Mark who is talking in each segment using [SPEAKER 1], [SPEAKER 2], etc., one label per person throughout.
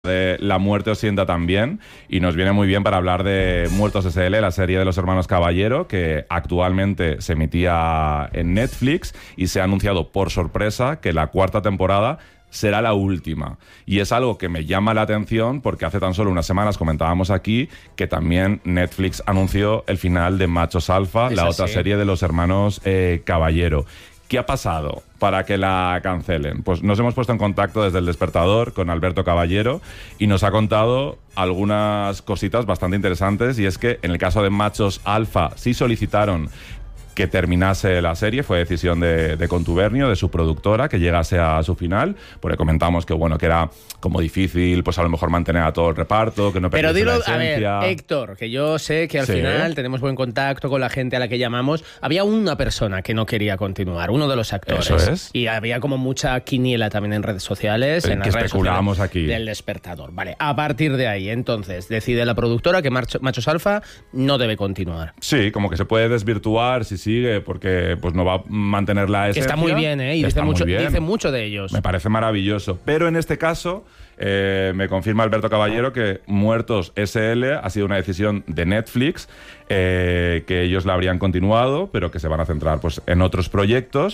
[SPEAKER 1] de La muerte os sienta también, y nos viene muy bien para hablar de Muertos S.L., la serie de los hermanos Caballero, que actualmente se emitía en Netflix y se ha anunciado por sorpresa que la 4ª temporada será la última. Y es algo que me llama la atención porque hace tan solo unas semanas comentábamos aquí que también Netflix anunció el final de Machos Alfa, la otra serie de los hermanos Caballero. ¿Qué ha pasado para que la cancelen? Pues nos hemos puesto en contacto desde El Despertador con Alberto Caballero y nos ha contado algunas cositas bastante interesantes, y es que en el caso de Machos Alfa sí solicitaron que terminase la serie, fue decisión de Contubernio, de su productora, que llegase a su final, porque comentamos que bueno, que era como difícil, pues a lo mejor mantener a todo el reparto, que no perdiese la esencia.
[SPEAKER 2] Pero dilo, a ver, Héctor, que yo sé que al final tenemos buen contacto con la gente a la que llamamos. Había una persona que no quería continuar, uno de los actores.
[SPEAKER 1] Eso es.
[SPEAKER 2] Y había como mucha quiniela también en redes sociales, en las redes
[SPEAKER 1] especulamos
[SPEAKER 2] sociales
[SPEAKER 1] aquí
[SPEAKER 2] del Despertador. Vale, a partir de ahí, entonces, decide la productora que Machos Alfa no debe continuar.
[SPEAKER 1] Sí, como que se puede desvirtuar si sigue, porque pues no va a mantener la esencia.
[SPEAKER 2] Está muy bien, y dice mucho de ellos.
[SPEAKER 1] Me parece maravilloso. Pero en este caso, me confirma Alberto Caballero que Muertos S.L. ha sido una decisión de Netflix, que ellos la habrían continuado, pero que se van a centrar pues en otros proyectos.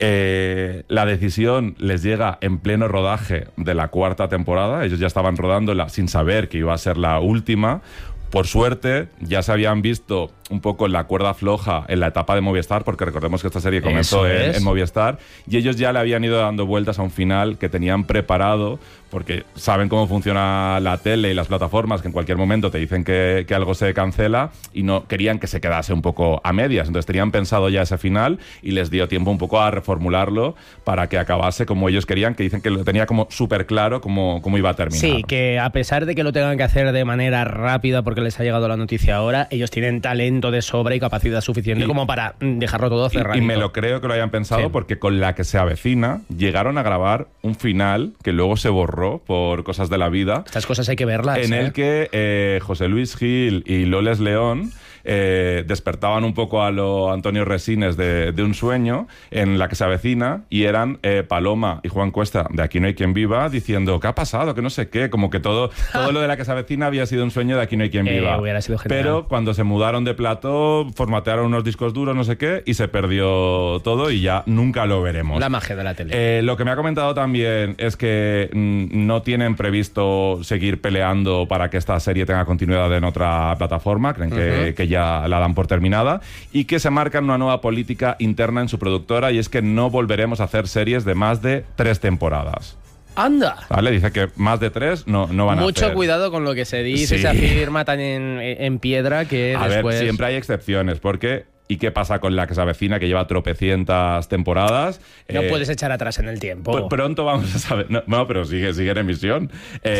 [SPEAKER 1] La decisión les llega en pleno rodaje de la 4ª temporada. Ellos ya estaban rodándola sin saber que iba a ser la última. Por suerte, ya se habían visto un poco en la cuerda floja en la etapa de Movistar, porque recordemos que esta serie comenzó en Movistar, y ellos ya le habían ido dando vueltas a un final que tenían preparado, porque saben cómo funciona la tele y las plataformas, que en cualquier momento te dicen que algo se cancela, y no querían que se quedase un poco a medias. Entonces tenían pensado ya ese final y les dio tiempo un poco a reformularlo para que acabase como ellos querían, que dicen que lo tenía como súper claro cómo iba a terminar.
[SPEAKER 2] Sí, que a pesar de que lo tengan que hacer de manera rápida porque les ha llegado la noticia ahora, ellos tienen talento de sobra y capacidad suficiente como para dejarlo todo cerrado.
[SPEAKER 1] Y me lo creo que lo hayan pensado, porque con La que se avecina llegaron a grabar un final que luego se borró por cosas de la vida.
[SPEAKER 2] Estas cosas hay que verlas.
[SPEAKER 1] En el que José Luis Gil y Loles León despertaban un poco a lo Antonio Resines de un sueño en La que se avecina, y eran Paloma y Juan Cuesta de Aquí no hay quien viva diciendo ¿qué ha pasado? Que no sé qué, como que todo lo de La que se avecina había sido un sueño de Aquí no hay quien viva.
[SPEAKER 2] Hubiera sido genial.
[SPEAKER 1] Pero cuando se mudaron de plató, formatearon unos discos duros, no sé qué, y se perdió todo y ya nunca lo veremos.
[SPEAKER 2] La magia de la tele.
[SPEAKER 1] Lo que me ha comentado también es que no tienen previsto seguir peleando para que esta serie tenga continuidad en otra plataforma, creen que ya la dan por terminada, y que se marcan una nueva política interna en su productora, y es que no volveremos a hacer series de más de 3 temporadas.
[SPEAKER 2] ¡Anda!
[SPEAKER 1] Vale, dice que más de 3 no van a hacer.
[SPEAKER 2] Mucho cuidado con lo que se dice, se afirma tan en piedra que después...
[SPEAKER 1] A ver, siempre hay excepciones, porque... ¿Y qué pasa con La que se avecina, que lleva tropecientas temporadas?
[SPEAKER 2] No puedes echar atrás en el tiempo.
[SPEAKER 1] Pronto vamos a saber... No, pero sigue en emisión.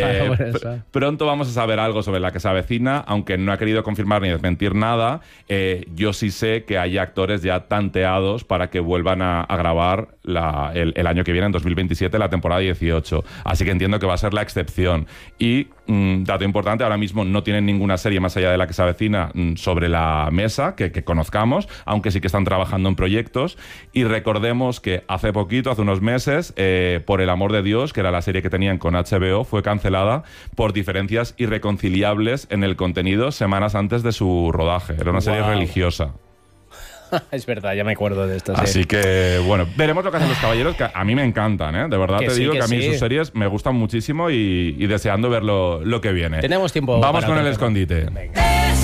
[SPEAKER 1] Pronto vamos a saber algo sobre La que se avecina, aunque no ha querido confirmar ni desmentir nada. Yo sí sé que hay actores ya tanteados para que vuelvan a grabar el año que viene, en 2027, la temporada 18. Así que entiendo que va a ser la excepción. Y, dato importante, ahora mismo no tienen ninguna serie más allá de La que se avecina sobre la mesa que conozcamos, aunque sí que están trabajando en proyectos. Y recordemos que hace poquito, hace unos meses, Por el amor de Dios, que era la serie que tenían con HBO, fue cancelada por diferencias irreconciliables en el contenido semanas antes de su rodaje. Era una serie religiosa.
[SPEAKER 2] Es verdad, ya me acuerdo de esta serie.
[SPEAKER 1] Así que, bueno, veremos lo que hacen los caballeros, que a mí me encantan, ¿eh? De verdad te digo que a mí sus series me gustan muchísimo, y deseando ver lo que viene.
[SPEAKER 2] Tenemos tiempo.
[SPEAKER 1] Vamos con el escondite.
[SPEAKER 2] Venga.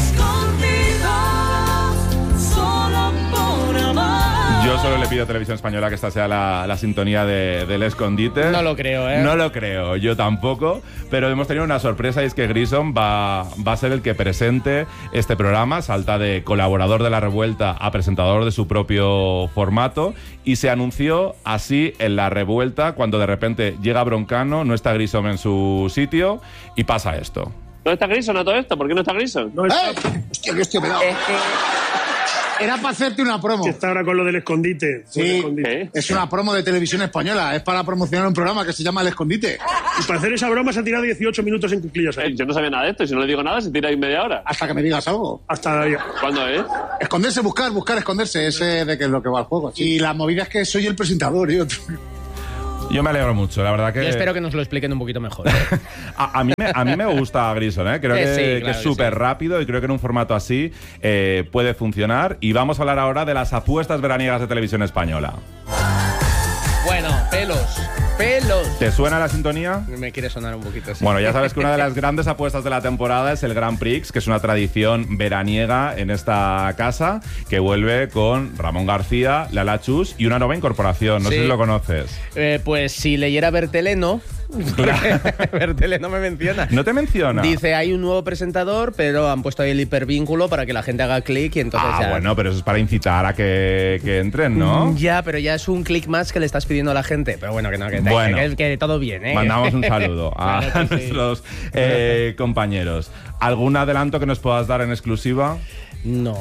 [SPEAKER 1] Yo solo le pido a Televisión Española que esta sea la sintonía del escondite.
[SPEAKER 2] No lo creo, ¿eh?
[SPEAKER 1] No lo creo, yo tampoco. Pero hemos tenido una sorpresa, y es que Grison va a ser el que presente este programa. Salta de colaborador de La Revuelta a presentador de su propio formato. Y se anunció así en La Revuelta, cuando de repente llega Broncano, no está Grison en su sitio, y pasa esto.
[SPEAKER 3] ¿No está Grison a todo esto? ¿Por qué no está Grison? No está...
[SPEAKER 4] Hostia, que estoy pegado. Era para hacerte una promo.
[SPEAKER 5] Que está ahora con lo del escondite.
[SPEAKER 4] Sí,
[SPEAKER 3] ¿Qué?
[SPEAKER 4] es una promo de Televisión Española. Es para promocionar un programa que se llama El Escondite.
[SPEAKER 5] Y para hacer esa broma se ha tirado 18 minutos en cuclillas ahí.
[SPEAKER 3] Yo no sabía nada de esto, y si no le digo nada se tira ahí media hora.
[SPEAKER 4] Hasta que me digas algo.
[SPEAKER 5] Hasta ahí.
[SPEAKER 3] ¿Cuándo es?
[SPEAKER 4] Esconderse, buscar, esconderse. Ese de que es lo que va al juego. Y la movida es que soy el presentador, yo.
[SPEAKER 1] Yo me alegro mucho, la verdad que...
[SPEAKER 2] Yo espero que nos lo expliquen un poquito mejor.
[SPEAKER 1] a mí me gusta Grison, ¿eh? Creo que es súper rápido y creo que en un formato así puede funcionar. Y vamos a hablar ahora de las apuestas veraniegas de Televisión Española.
[SPEAKER 2] Bueno, pelos.
[SPEAKER 1] ¿Te suena la sintonía?
[SPEAKER 2] Me quiere sonar un poquito, sí.
[SPEAKER 1] Bueno, ya sabes que una de las grandes apuestas de la temporada es el Grand Prix, que es una tradición veraniega en esta casa, que vuelve con Ramón García, Lala Chus y una nueva incorporación. No sé si lo conoces.
[SPEAKER 2] Pues si leyera Bertele, no.
[SPEAKER 1] Claro.
[SPEAKER 2] Bertele no me menciona.
[SPEAKER 1] ¿No te menciona?
[SPEAKER 2] Dice, hay un nuevo presentador, pero han puesto ahí el hipervínculo para que la gente haga clic y entonces ya...
[SPEAKER 1] bueno, pero eso es para incitar a que entren, ¿no?
[SPEAKER 2] Ya, pero ya es un clic más que le estás pidiendo a la gente. Pero bueno, que todo bien, ¿eh?
[SPEAKER 1] Mandamos un saludo a nuestros compañeros. ¿Algún adelanto que nos puedas dar en exclusiva?
[SPEAKER 2] No.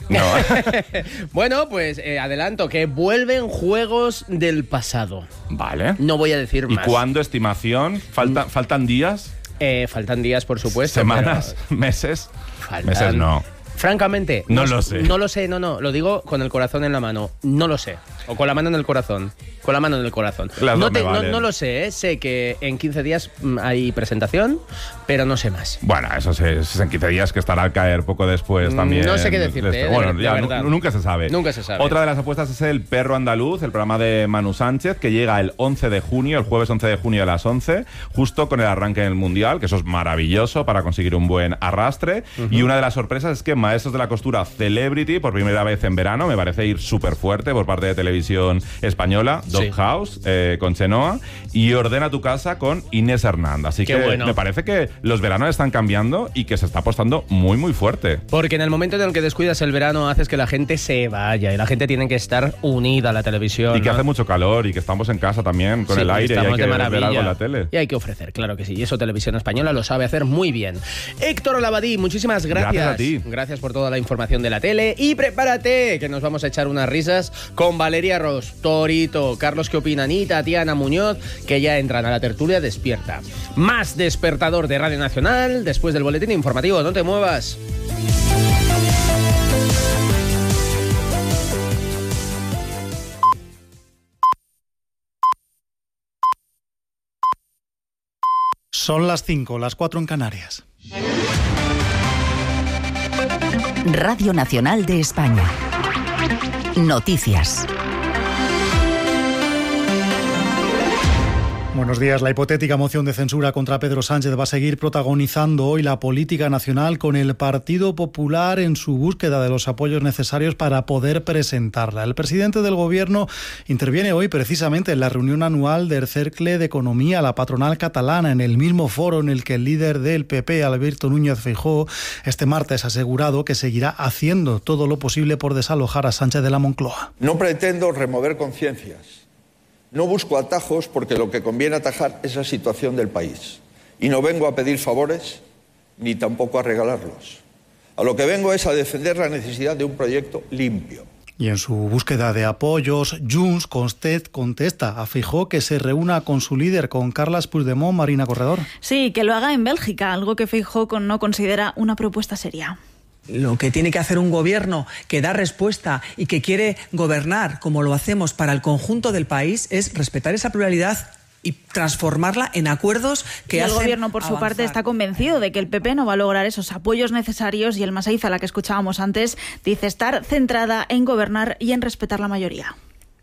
[SPEAKER 2] Bueno, pues adelanto que vuelven Juegos del Pasado.
[SPEAKER 1] Vale.
[SPEAKER 2] No voy a decir más.
[SPEAKER 1] ¿Y cuándo, estimación? ¿Faltan días?
[SPEAKER 2] Faltan días, por supuesto.
[SPEAKER 1] ¿Semanas? ¿Meses? Meses no.
[SPEAKER 2] Francamente,
[SPEAKER 1] no lo sé.
[SPEAKER 2] No lo sé, no. Lo digo con el corazón en la mano. No lo sé. O con la mano en el corazón. Con la mano en el corazón. No lo sé, ¿eh? Sé que en 15 días hay presentación, pero no sé más.
[SPEAKER 1] Bueno, eso es en 15 días, que estará al caer poco después también.
[SPEAKER 2] No sé qué decirte,
[SPEAKER 1] Bueno, ya nunca se sabe.
[SPEAKER 2] Nunca se sabe.
[SPEAKER 1] Otra de las apuestas es El Perro Andaluz, el programa de Manu Sánchez, que llega el 11 de junio, el jueves 11 de junio a las 11, justo con el arranque del Mundial, que eso es maravilloso para conseguir un buen arrastre. Y una de las sorpresas es que Maestros de la Costura Celebrity, por primera vez en verano, me parece ir súper fuerte por parte de Televisión Española, Doghouse, con Chenoa, y Ordena tu casa con Inés Hernán. Así que bueno, me parece que los veranos están cambiando y que se está apostando muy, muy fuerte.
[SPEAKER 2] Porque en el momento en el que descuidas el verano haces que la gente se vaya y la gente tiene que estar unida a la televisión.
[SPEAKER 1] Y que hace mucho calor y que estamos en casa también con el aire y hay que ver algo en la tele.
[SPEAKER 2] Y hay que ofrecer, claro que sí. Y eso Televisión Española lo sabe hacer muy bien. Héctor Olabadí, muchísimas gracias.
[SPEAKER 1] Gracias a ti.
[SPEAKER 2] Gracias por toda la información de la tele. Y prepárate, que nos vamos a echar unas risas con Valeria Ross, Torito, Carlos ¿Qué opinan? Y Tatiana Muñoz, que ya entran a la tertulia Despierta. Más despertador de Radio Nacional después del boletín informativo. No te muevas.
[SPEAKER 6] Son las 5, las 4 en Canarias.
[SPEAKER 7] Radio Nacional de España. Noticias.
[SPEAKER 6] Buenos días. La hipotética moción de censura contra Pedro Sánchez va a seguir protagonizando hoy la política nacional, con el Partido Popular en su búsqueda de los apoyos necesarios para poder presentarla. El presidente del Gobierno interviene hoy precisamente en la reunión anual del Cercle de Economía, la patronal catalana, en el mismo foro en el que el líder del PP, Alberto Núñez Feijóo, este martes ha asegurado que seguirá haciendo todo lo posible por desalojar a Sánchez de la Moncloa.
[SPEAKER 8] No pretendo remover conciencias. No busco atajos, porque lo que conviene atajar es la situación del país. Y no vengo a pedir favores ni tampoco a regalarlos. A lo que vengo es a defender la necesidad de un proyecto limpio.
[SPEAKER 6] Y en su búsqueda de apoyos, Junts contesta a Feijóo que se reúna con su líder, con Carles Puigdemont. Marina Corredor.
[SPEAKER 9] Sí, que lo haga en Bélgica, algo que Feijóo no considera una propuesta seria.
[SPEAKER 10] Lo que tiene que hacer un gobierno que da respuesta y que quiere gobernar como lo hacemos para el conjunto del país es respetar esa pluralidad y transformarla en acuerdos que hacen
[SPEAKER 9] el gobierno, por su parte, está convencido de que el PP no va a lograr esos apoyos necesarios, y el Masaiza, la que escuchábamos antes, dice estar centrada en gobernar y en respetar la mayoría.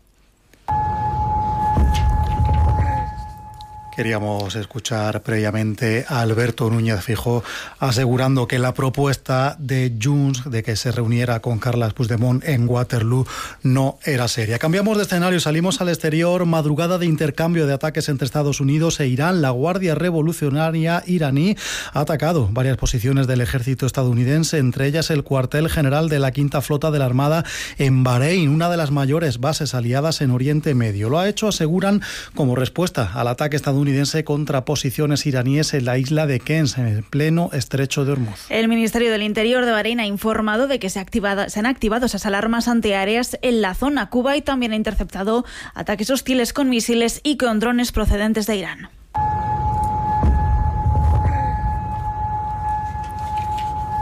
[SPEAKER 6] Queríamos escuchar previamente a Alberto Núñez Feijóo asegurando que la propuesta de Junts de que se reuniera con Carles Puigdemont en Waterloo no era seria. Cambiamos de escenario, salimos al exterior. Madrugada de intercambio de ataques entre Estados Unidos e Irán. La Guardia Revolucionaria iraní ha atacado varias posiciones del ejército estadounidense, entre ellas el cuartel general de la Quinta Flota de la Armada en Bahrein, una de las mayores bases aliadas en Oriente Medio. Lo ha hecho, aseguran, como respuesta al ataque estadounidense contra posiciones iraníes en la isla de Kens, en el pleno estrecho de Hormuz.
[SPEAKER 9] El Ministerio del Interior de Bahrein ha informado de que se han activado esas alarmas antiaéreas en la zona. Kuwait también ha interceptado ataques hostiles con misiles y con drones procedentes de Irán.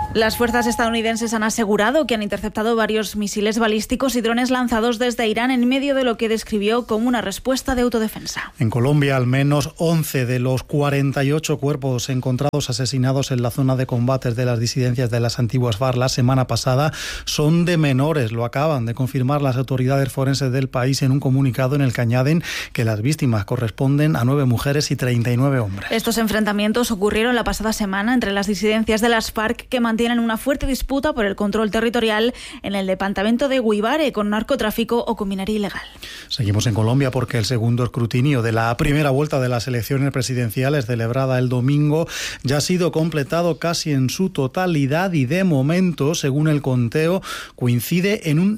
[SPEAKER 9] Las fuerzas estadounidenses han asegurado que han interceptado varios misiles balísticos y drones lanzados desde Irán en medio de lo que describió como una respuesta de autodefensa.
[SPEAKER 6] En Colombia, al menos 11 de los 48 cuerpos encontrados asesinados en la zona de combates de las disidencias de las antiguas FARC la semana pasada son de menores. Lo acaban de confirmar las autoridades forenses del país en un comunicado en el que añaden que las víctimas corresponden a 9 mujeres y 39 hombres.
[SPEAKER 9] Estos enfrentamientos ocurrieron la pasada semana entre las disidencias de las FARC, que mantienen una fuerte disputa por el control territorial en el departamento de Guibare, con narcotráfico o con minería ilegal.
[SPEAKER 6] Seguimos en Colombia porque el segundo escrutinio de la primera vuelta de las elecciones presidenciales celebrada el domingo ya ha sido completado casi en su totalidad y de momento, según el conteo, coincide en un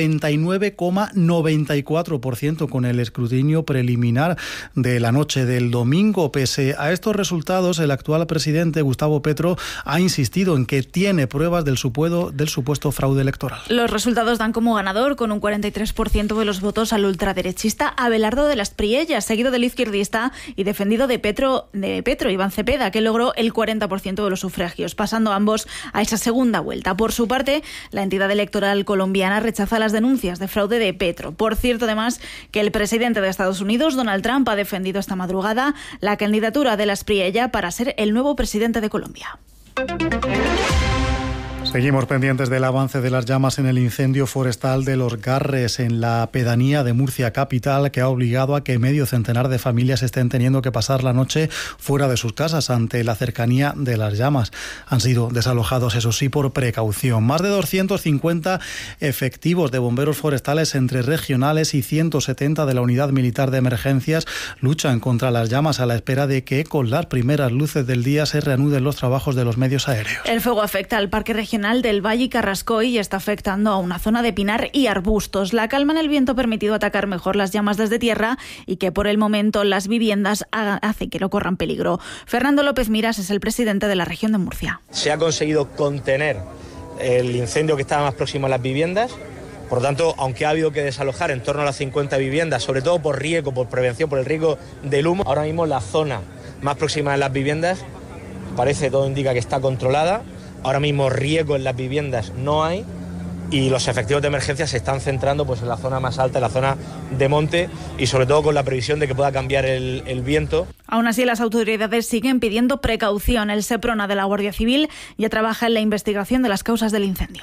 [SPEAKER 6] 99,94% con el escrutinio preliminar de la noche del domingo. Pese a estos resultados, el actual presidente Gustavo Petro ha insistido en que tiene pruebas del supuesto fraude electoral.
[SPEAKER 9] Los resultados dan como ganador, con un 43% de los votos, al ultraderechista Abelardo de las Priellas, seguido del izquierdista y defendido de Petro, Iván Cepeda, que logró el 40% de los sufragios, pasando ambos a esa segunda vuelta. Por su parte, la entidad electoral colombiana rechaza las denuncias de fraude de Petro. Por cierto, además, que el presidente de Estados Unidos, Donald Trump, ha defendido esta madrugada la candidatura de las Priellas para ser el nuevo presidente de Colombia.
[SPEAKER 6] Seguimos pendientes del avance de las llamas en el incendio forestal de Los Garres, en la pedanía de Murcia capital, que ha obligado a que medio centenar de familias estén teniendo que pasar la noche fuera de sus casas ante la cercanía de las llamas. Han sido desalojados, eso sí, por precaución. Más de 250 efectivos de bomberos forestales entre regionales y 170 de la Unidad Militar de Emergencias luchan contra las llamas a la espera de que, con las primeras luces del día, se reanuden los trabajos de los medios aéreos.
[SPEAKER 9] El fuego afecta al Parque Regional del Valle y Carrascoy y está afectando a una zona de pinar y arbustos. La calma en el viento ha permitido atacar mejor las llamas desde tierra y que por el momento las viviendas hacen que no corran peligro. Fernando López Miras es el presidente de la región de Murcia.
[SPEAKER 11] Se ha conseguido contener el incendio que estaba más próximo a las viviendas. Por lo tanto, aunque ha habido que desalojar en torno a las 50 viviendas, sobre todo por riesgo, por prevención, por el riesgo del humo, ahora mismo la zona más próxima de las viviendas todo indica que está controlada. Ahora mismo riesgo en las viviendas no hay y los efectivos de emergencia se están centrando en la zona más alta, en la zona de monte y sobre todo con la previsión de que pueda cambiar el viento.
[SPEAKER 9] Aún así, las autoridades siguen pidiendo precaución. El Seprona de la Guardia Civil ya trabaja en la investigación de las causas del incendio.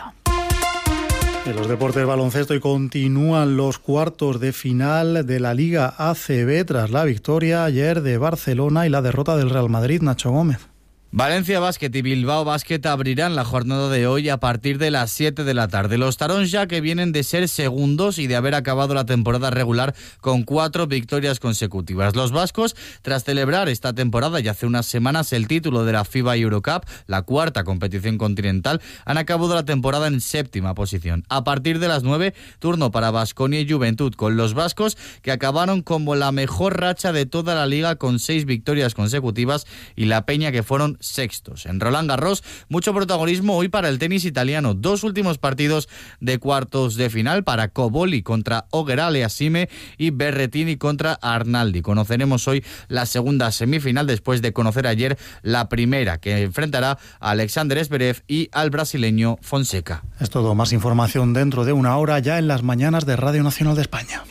[SPEAKER 6] En los deportes, baloncesto, y continúan los cuartos de final de la Liga ACB tras la victoria ayer de Barcelona y la derrota del Real Madrid. Nacho Gómez.
[SPEAKER 12] Valencia Basket y Bilbao Basket abrirán la jornada de hoy a partir de las 7 de la tarde. Los Taronja, que vienen de ser segundos y de haber acabado la temporada regular con 4 victorias consecutivas. Los vascos, tras celebrar esta temporada y hace unas semanas el título de la FIBA Eurocup, la cuarta competición continental, han acabado la temporada en 7ª posición. A partir de las 9, turno para Baskonia y Juventud, con los vascos que acabaron como la mejor racha de toda la liga con 6 victorias consecutivas y la Peña, que fueron sextos. En Roland Garros, mucho protagonismo hoy para el tenis italiano. 2 últimos partidos de cuartos de final para Cobolli contra Auger-Aliassime y Berrettini contra Arnaldi. Conoceremos hoy la segunda semifinal después de conocer ayer la primera, que enfrentará a Alexander Zverev y al brasileño Fonseca.
[SPEAKER 6] Es todo. Más información dentro de una hora, ya en las mañanas de Radio Nacional de España.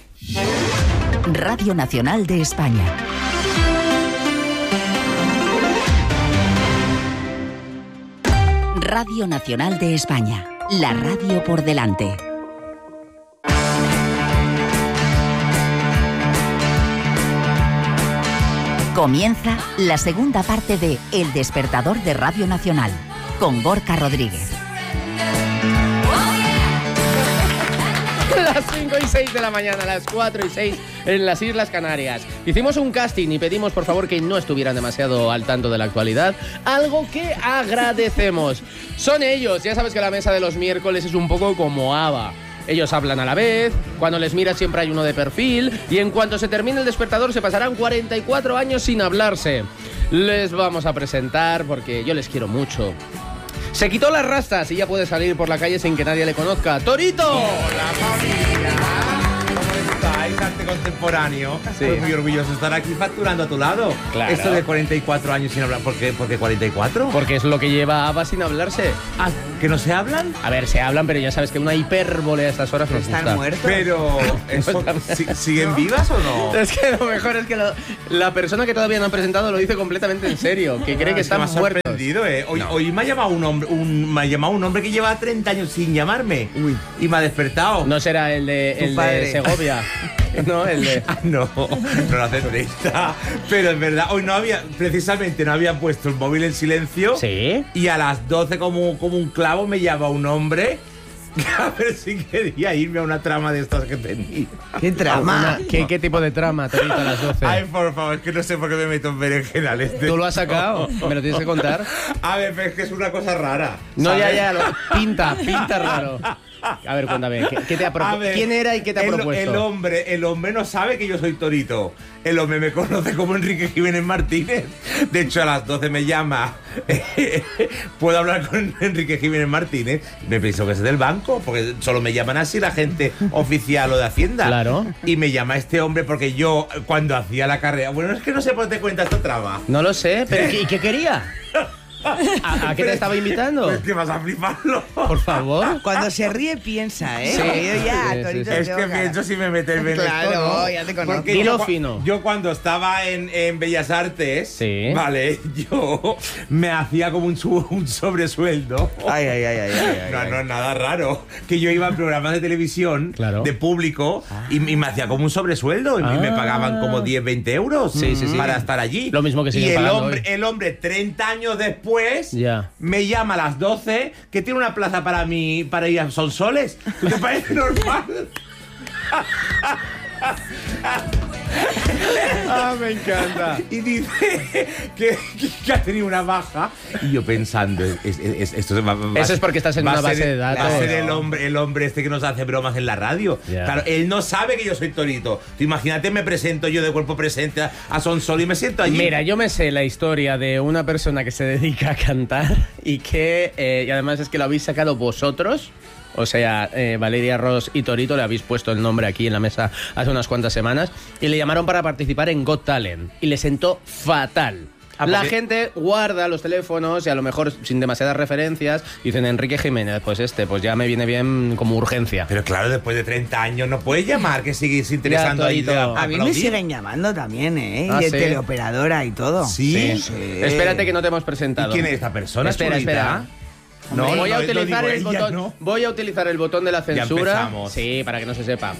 [SPEAKER 7] Radio Nacional de España. Radio Nacional de España, la radio por delante. Comienza la segunda parte de El Despertador de Radio Nacional, con Gorka Rodríguez.
[SPEAKER 2] Las 5 y 6 de la mañana, las 4 y 6 en las Islas Canarias. Hicimos un casting y pedimos, por favor, que no estuvieran demasiado al tanto de la actualidad, algo que agradecemos. Son ellos. Ya sabes que la mesa de los miércoles es un poco como ABBA. Ellos hablan a la vez, cuando les miras siempre hay uno de perfil, y en cuanto se termine el despertador se pasarán 44 años sin hablarse. Les vamos a presentar porque yo les quiero mucho. Se quitó las rastas y ya puede salir por la calle sin que nadie le conozca. ¡Torito!
[SPEAKER 13] Hola, familia. ¿Cómo estáis? es arte contemporáneo,
[SPEAKER 2] Sí.
[SPEAKER 13] pues muy orgulloso de estar aquí facturando a tu lado.
[SPEAKER 2] Claro.
[SPEAKER 13] Esto de 44 años sin hablar, ¿por qué 44?
[SPEAKER 2] Porque es lo que lleva ABBA sin hablarse.
[SPEAKER 13] Ah, ¿que no se hablan?
[SPEAKER 2] A ver, se hablan, pero ya sabes que una hipérbole a estas horas nos gusta.
[SPEAKER 13] Pero, ¿siguen vivas o no?
[SPEAKER 2] Es que lo mejor es que la persona que todavía no ha presentado lo dice completamente en serio, que cree que están
[SPEAKER 13] me ha
[SPEAKER 2] muertos.
[SPEAKER 13] sorprendido, Hoy me ha llamado un hombre que lleva 30 años sin llamarme. Y me ha despertado.
[SPEAKER 2] No será el de Segovia. No, el de...
[SPEAKER 13] No lo hace 30. Pero es verdad, hoy precisamente no había puesto el móvil en silencio.
[SPEAKER 2] Sí.
[SPEAKER 13] Y a las 12 como un clavo me llama un hombre a ver si quería irme a una trama de estas que tenía.
[SPEAKER 2] ¿Qué trama? ¿Qué tipo de trama, Torito, a las 12?
[SPEAKER 13] Ay, por favor, es que no sé por qué me meto en berenjenales.
[SPEAKER 2] ¿Tú lo has sacado? ¿Me lo tienes que contar?
[SPEAKER 13] A ver, pero es que es una cosa rara.
[SPEAKER 2] No,
[SPEAKER 13] ¿sabes?
[SPEAKER 2] pinta raro. A ver, cuéntame, ¿qué te ha propuesto? ¿Quién era y qué te ha propuesto?
[SPEAKER 13] El hombre no sabe que yo soy Torito. El hombre me conoce como Enrique Jiménez Martínez. De hecho, a las 12 me llama. ¿Puedo hablar con Enrique Jiménez Martínez? Me pensó que es del banco, porque solo me llaman así la gente oficial o de Hacienda.
[SPEAKER 2] Claro.
[SPEAKER 13] Y me llama este hombre porque yo, cuando hacía la carrera... Bueno, es que no sé por qué te cuenta esta trama.
[SPEAKER 2] No lo sé, pero ¿y qué quería? ¿A qué te estaba invitando?
[SPEAKER 13] Pues que vas a fliparlo.
[SPEAKER 2] Por favor.
[SPEAKER 14] Cuando se ríe piensa, ¿eh?
[SPEAKER 2] Sí.
[SPEAKER 14] Yo ya,
[SPEAKER 2] Sí,
[SPEAKER 14] Torito,
[SPEAKER 13] Es que pienso si me meterme en
[SPEAKER 14] Claro,
[SPEAKER 13] esto, ¿no?
[SPEAKER 14] ya te conozco.
[SPEAKER 13] Porque
[SPEAKER 2] Dilo fino.
[SPEAKER 13] Yo cuando estaba en Bellas Artes,
[SPEAKER 2] Sí.
[SPEAKER 13] vale, yo me hacía como un sobresueldo.
[SPEAKER 14] Ay.
[SPEAKER 13] No es nada raro. Que yo iba a programas de televisión,
[SPEAKER 2] Claro.
[SPEAKER 13] de público, y me hacía como un sobresueldo. Y me pagaban como 10, 20 euros
[SPEAKER 2] Sí.
[SPEAKER 13] para estar allí.
[SPEAKER 2] Lo mismo que siguen
[SPEAKER 13] Y
[SPEAKER 2] pagando
[SPEAKER 13] el hombre, 30 años después,
[SPEAKER 2] Ya.
[SPEAKER 13] me llama a las 12 que tiene una plaza para ir a Sonsoles. ¿Te parece normal?
[SPEAKER 2] Me encanta.
[SPEAKER 13] Y dice que ha tenido una baja. Y yo pensando, esto va
[SPEAKER 2] Eso es porque estás en
[SPEAKER 13] va
[SPEAKER 2] una
[SPEAKER 13] a ser-
[SPEAKER 2] base de datos.
[SPEAKER 13] Va a ser el hombre este que nos hace bromas en la radio.
[SPEAKER 2] Ya.
[SPEAKER 13] Claro, él no sabe que yo soy Torito. Tú imagínate, me presento yo de cuerpo presente a Sonsol y me siento allí.
[SPEAKER 2] Mira, yo me sé la historia de una persona que se dedica a cantar y que, y además es que lo habéis sacado vosotros. O sea, Valeria Ross y Torito, le habéis puesto el nombre aquí en la mesa hace unas cuantas semanas y le llamaron para participar en Got Talent y le sentó fatal. La
[SPEAKER 13] porque-
[SPEAKER 2] gente guarda los teléfonos y a lo mejor sin demasiadas referencias dicen Enrique Jiménez, pues ya me viene bien como urgencia.
[SPEAKER 13] Pero claro, después de 30 años no puedes llamar, que sigues interesando ahí.
[SPEAKER 2] Torito.
[SPEAKER 14] A mí me siguen llamando también, ¿eh?
[SPEAKER 2] Ah,
[SPEAKER 14] Y de
[SPEAKER 2] ¿sí?
[SPEAKER 14] teleoperadora y todo.
[SPEAKER 13] ¿Sí?
[SPEAKER 2] Espérate que no te hemos presentado.
[SPEAKER 13] ¿Y quién es esta persona?
[SPEAKER 2] Espera,
[SPEAKER 13] chulita?
[SPEAKER 2] espera.
[SPEAKER 13] No,
[SPEAKER 2] voy a
[SPEAKER 13] no,
[SPEAKER 2] utilizar
[SPEAKER 13] no
[SPEAKER 2] el
[SPEAKER 13] digo ella,
[SPEAKER 2] botón.
[SPEAKER 13] ¿no?
[SPEAKER 2] Voy a utilizar el botón de la
[SPEAKER 13] Ya
[SPEAKER 2] censura.
[SPEAKER 13] empezamos.
[SPEAKER 2] Sí, para que no se sepa.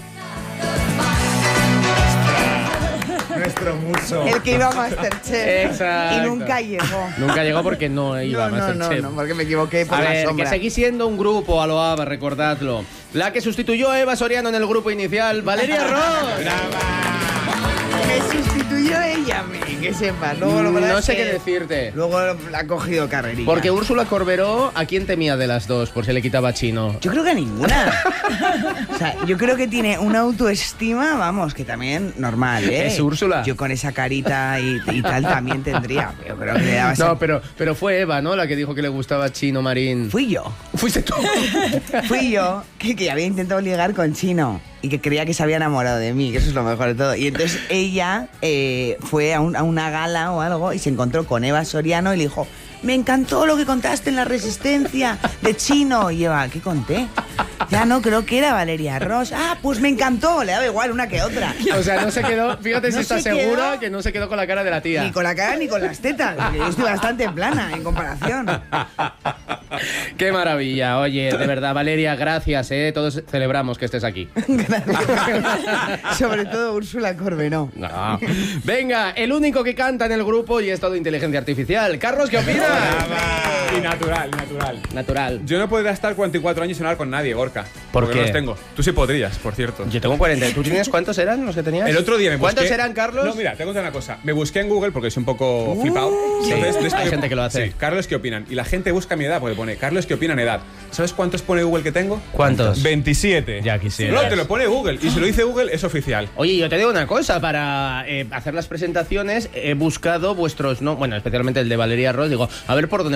[SPEAKER 13] Nuestro muso.
[SPEAKER 14] El que iba a Masterchef.
[SPEAKER 2] Exacto.
[SPEAKER 14] Y nunca llegó.
[SPEAKER 2] Nunca llegó porque no iba a Masterchef.
[SPEAKER 14] No, porque me equivoqué por
[SPEAKER 2] A
[SPEAKER 14] la
[SPEAKER 2] ver,
[SPEAKER 14] sombra.
[SPEAKER 2] que seguís siendo un grupo a lo ABBA, recordadlo. La que sustituyó a Eva Soriano en el grupo inicial, Valeria Ross.
[SPEAKER 14] Me sustituyó ella, que sepa. Luego, lo verdad
[SPEAKER 2] No
[SPEAKER 14] es
[SPEAKER 2] sé
[SPEAKER 14] que
[SPEAKER 2] qué decirte.
[SPEAKER 14] Luego la ha cogido carrerilla.
[SPEAKER 2] Porque Úrsula Corberó, ¿a quién temía de las dos? Por si le quitaba a Chino.
[SPEAKER 14] Yo creo que a ninguna. O sea, yo creo que tiene una autoestima, vamos, que también normal, ¿eh?
[SPEAKER 2] Es Úrsula.
[SPEAKER 14] Yo con esa carita y tal también tendría. Yo creo que le daba esa...
[SPEAKER 2] No, pero fue Eva, ¿no? La que dijo que le gustaba a Chino Marín.
[SPEAKER 14] Fui yo.
[SPEAKER 2] Fuiste tú.
[SPEAKER 14] Fui yo que había intentado ligar con Chino y que creía que se había enamorado de mí, que eso es lo mejor de todo. Y entonces ella fue a una gala o algo y se encontró con Eva Soriano y le dijo: me encantó lo que contaste en La Resistencia de Chino. Y Eva, ¿qué conté? Ya no, creo que era Valeria Ross. Ah, pues me encantó, le daba igual una que otra.
[SPEAKER 2] O sea, no se quedó, fíjate
[SPEAKER 14] No
[SPEAKER 2] si está
[SPEAKER 14] se quedó.
[SPEAKER 2] segura que no se quedó con la cara de la tía.
[SPEAKER 14] Ni con la cara ni con las tetas, porque yo estoy bastante plana en comparación.
[SPEAKER 2] Qué maravilla. Oye, de verdad, Valeria, gracias, ¿eh? Todos celebramos que estés aquí.
[SPEAKER 14] Sobre todo Úrsula Corberó.
[SPEAKER 2] No. Venga, el único que canta en el grupo y es todo inteligencia artificial. Carlos, ¿qué opinas?
[SPEAKER 15] Y natural.
[SPEAKER 2] Natural.
[SPEAKER 15] Yo no podría estar 44 años sin hablar con nadie, Gorka.
[SPEAKER 2] ¿Por
[SPEAKER 15] porque
[SPEAKER 2] qué?
[SPEAKER 15] no los tengo. Tú sí podrías, por cierto.
[SPEAKER 2] Yo tengo 40. ¿Tú tienes cuántos eran los que tenías?
[SPEAKER 15] El otro día me busqué...
[SPEAKER 2] ¿Cuántos eran, Carlos?
[SPEAKER 15] No, mira, te cuento una cosa. Me busqué en Google porque soy un poco flipado.
[SPEAKER 2] sí,
[SPEAKER 15] Entonces,
[SPEAKER 2] hay gente que lo hace.
[SPEAKER 15] Sí, Carlos, ¿qué opinan? Y la gente busca mi edad porque pone Carlos, ¿qué opinan edad? ¿Sabes cuántos pone Google que tengo?
[SPEAKER 2] ¿Cuántos?
[SPEAKER 15] 27.
[SPEAKER 2] Ya quisiera.
[SPEAKER 15] No, te lo pone Google. Y si lo dice Google, es oficial.
[SPEAKER 2] Oye, yo te digo una cosa, para hacer las presentaciones he buscado vuestros, no, bueno, especialmente el de Valeria Ross, digo, a ver por dónde puedo tirar.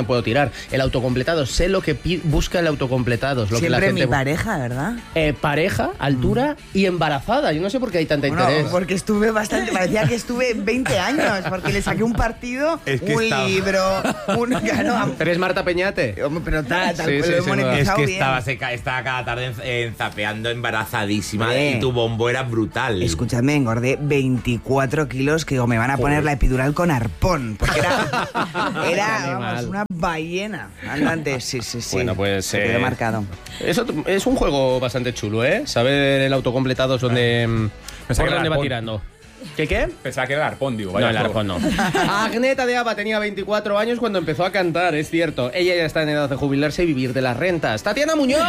[SPEAKER 2] encontrar el autocompletado. Sé lo que busca el autocompletado. Lo
[SPEAKER 14] Siempre
[SPEAKER 2] que la gente
[SPEAKER 14] mi pareja, ¿verdad?
[SPEAKER 2] Pareja, altura y embarazada. Yo no sé por qué hay tanta interés.
[SPEAKER 14] Porque estuve bastante, parecía que estuve 20 años, porque le saqué un partido, libro, claro.
[SPEAKER 2] ¿Pero es Marta Peñate?
[SPEAKER 14] Pero tal,
[SPEAKER 2] Sí,
[SPEAKER 14] lo he monetizado
[SPEAKER 13] es que
[SPEAKER 14] bien.
[SPEAKER 13] estaba cada tarde zapeando embarazadísima y tu bombo era brutal.
[SPEAKER 14] Escúchame, engordé 24 kilos que me van a poner la epidural con arpón, porque era vamos, una ballena andante. Sí.
[SPEAKER 2] Bueno, pues
[SPEAKER 14] se quedó marcado.
[SPEAKER 2] Eso es un juego bastante chulo, ¿eh? Saber el autocompletado es donde, por dónde va tirando. ¿Qué?
[SPEAKER 15] Pensaba que era el arpón, digo.
[SPEAKER 2] No, el arpón no. Agneta de Aba tenía 24 años cuando empezó a cantar, es cierto. Ella ya está en edad de jubilarse y vivir de las rentas. ¡Tatiana Muñoz!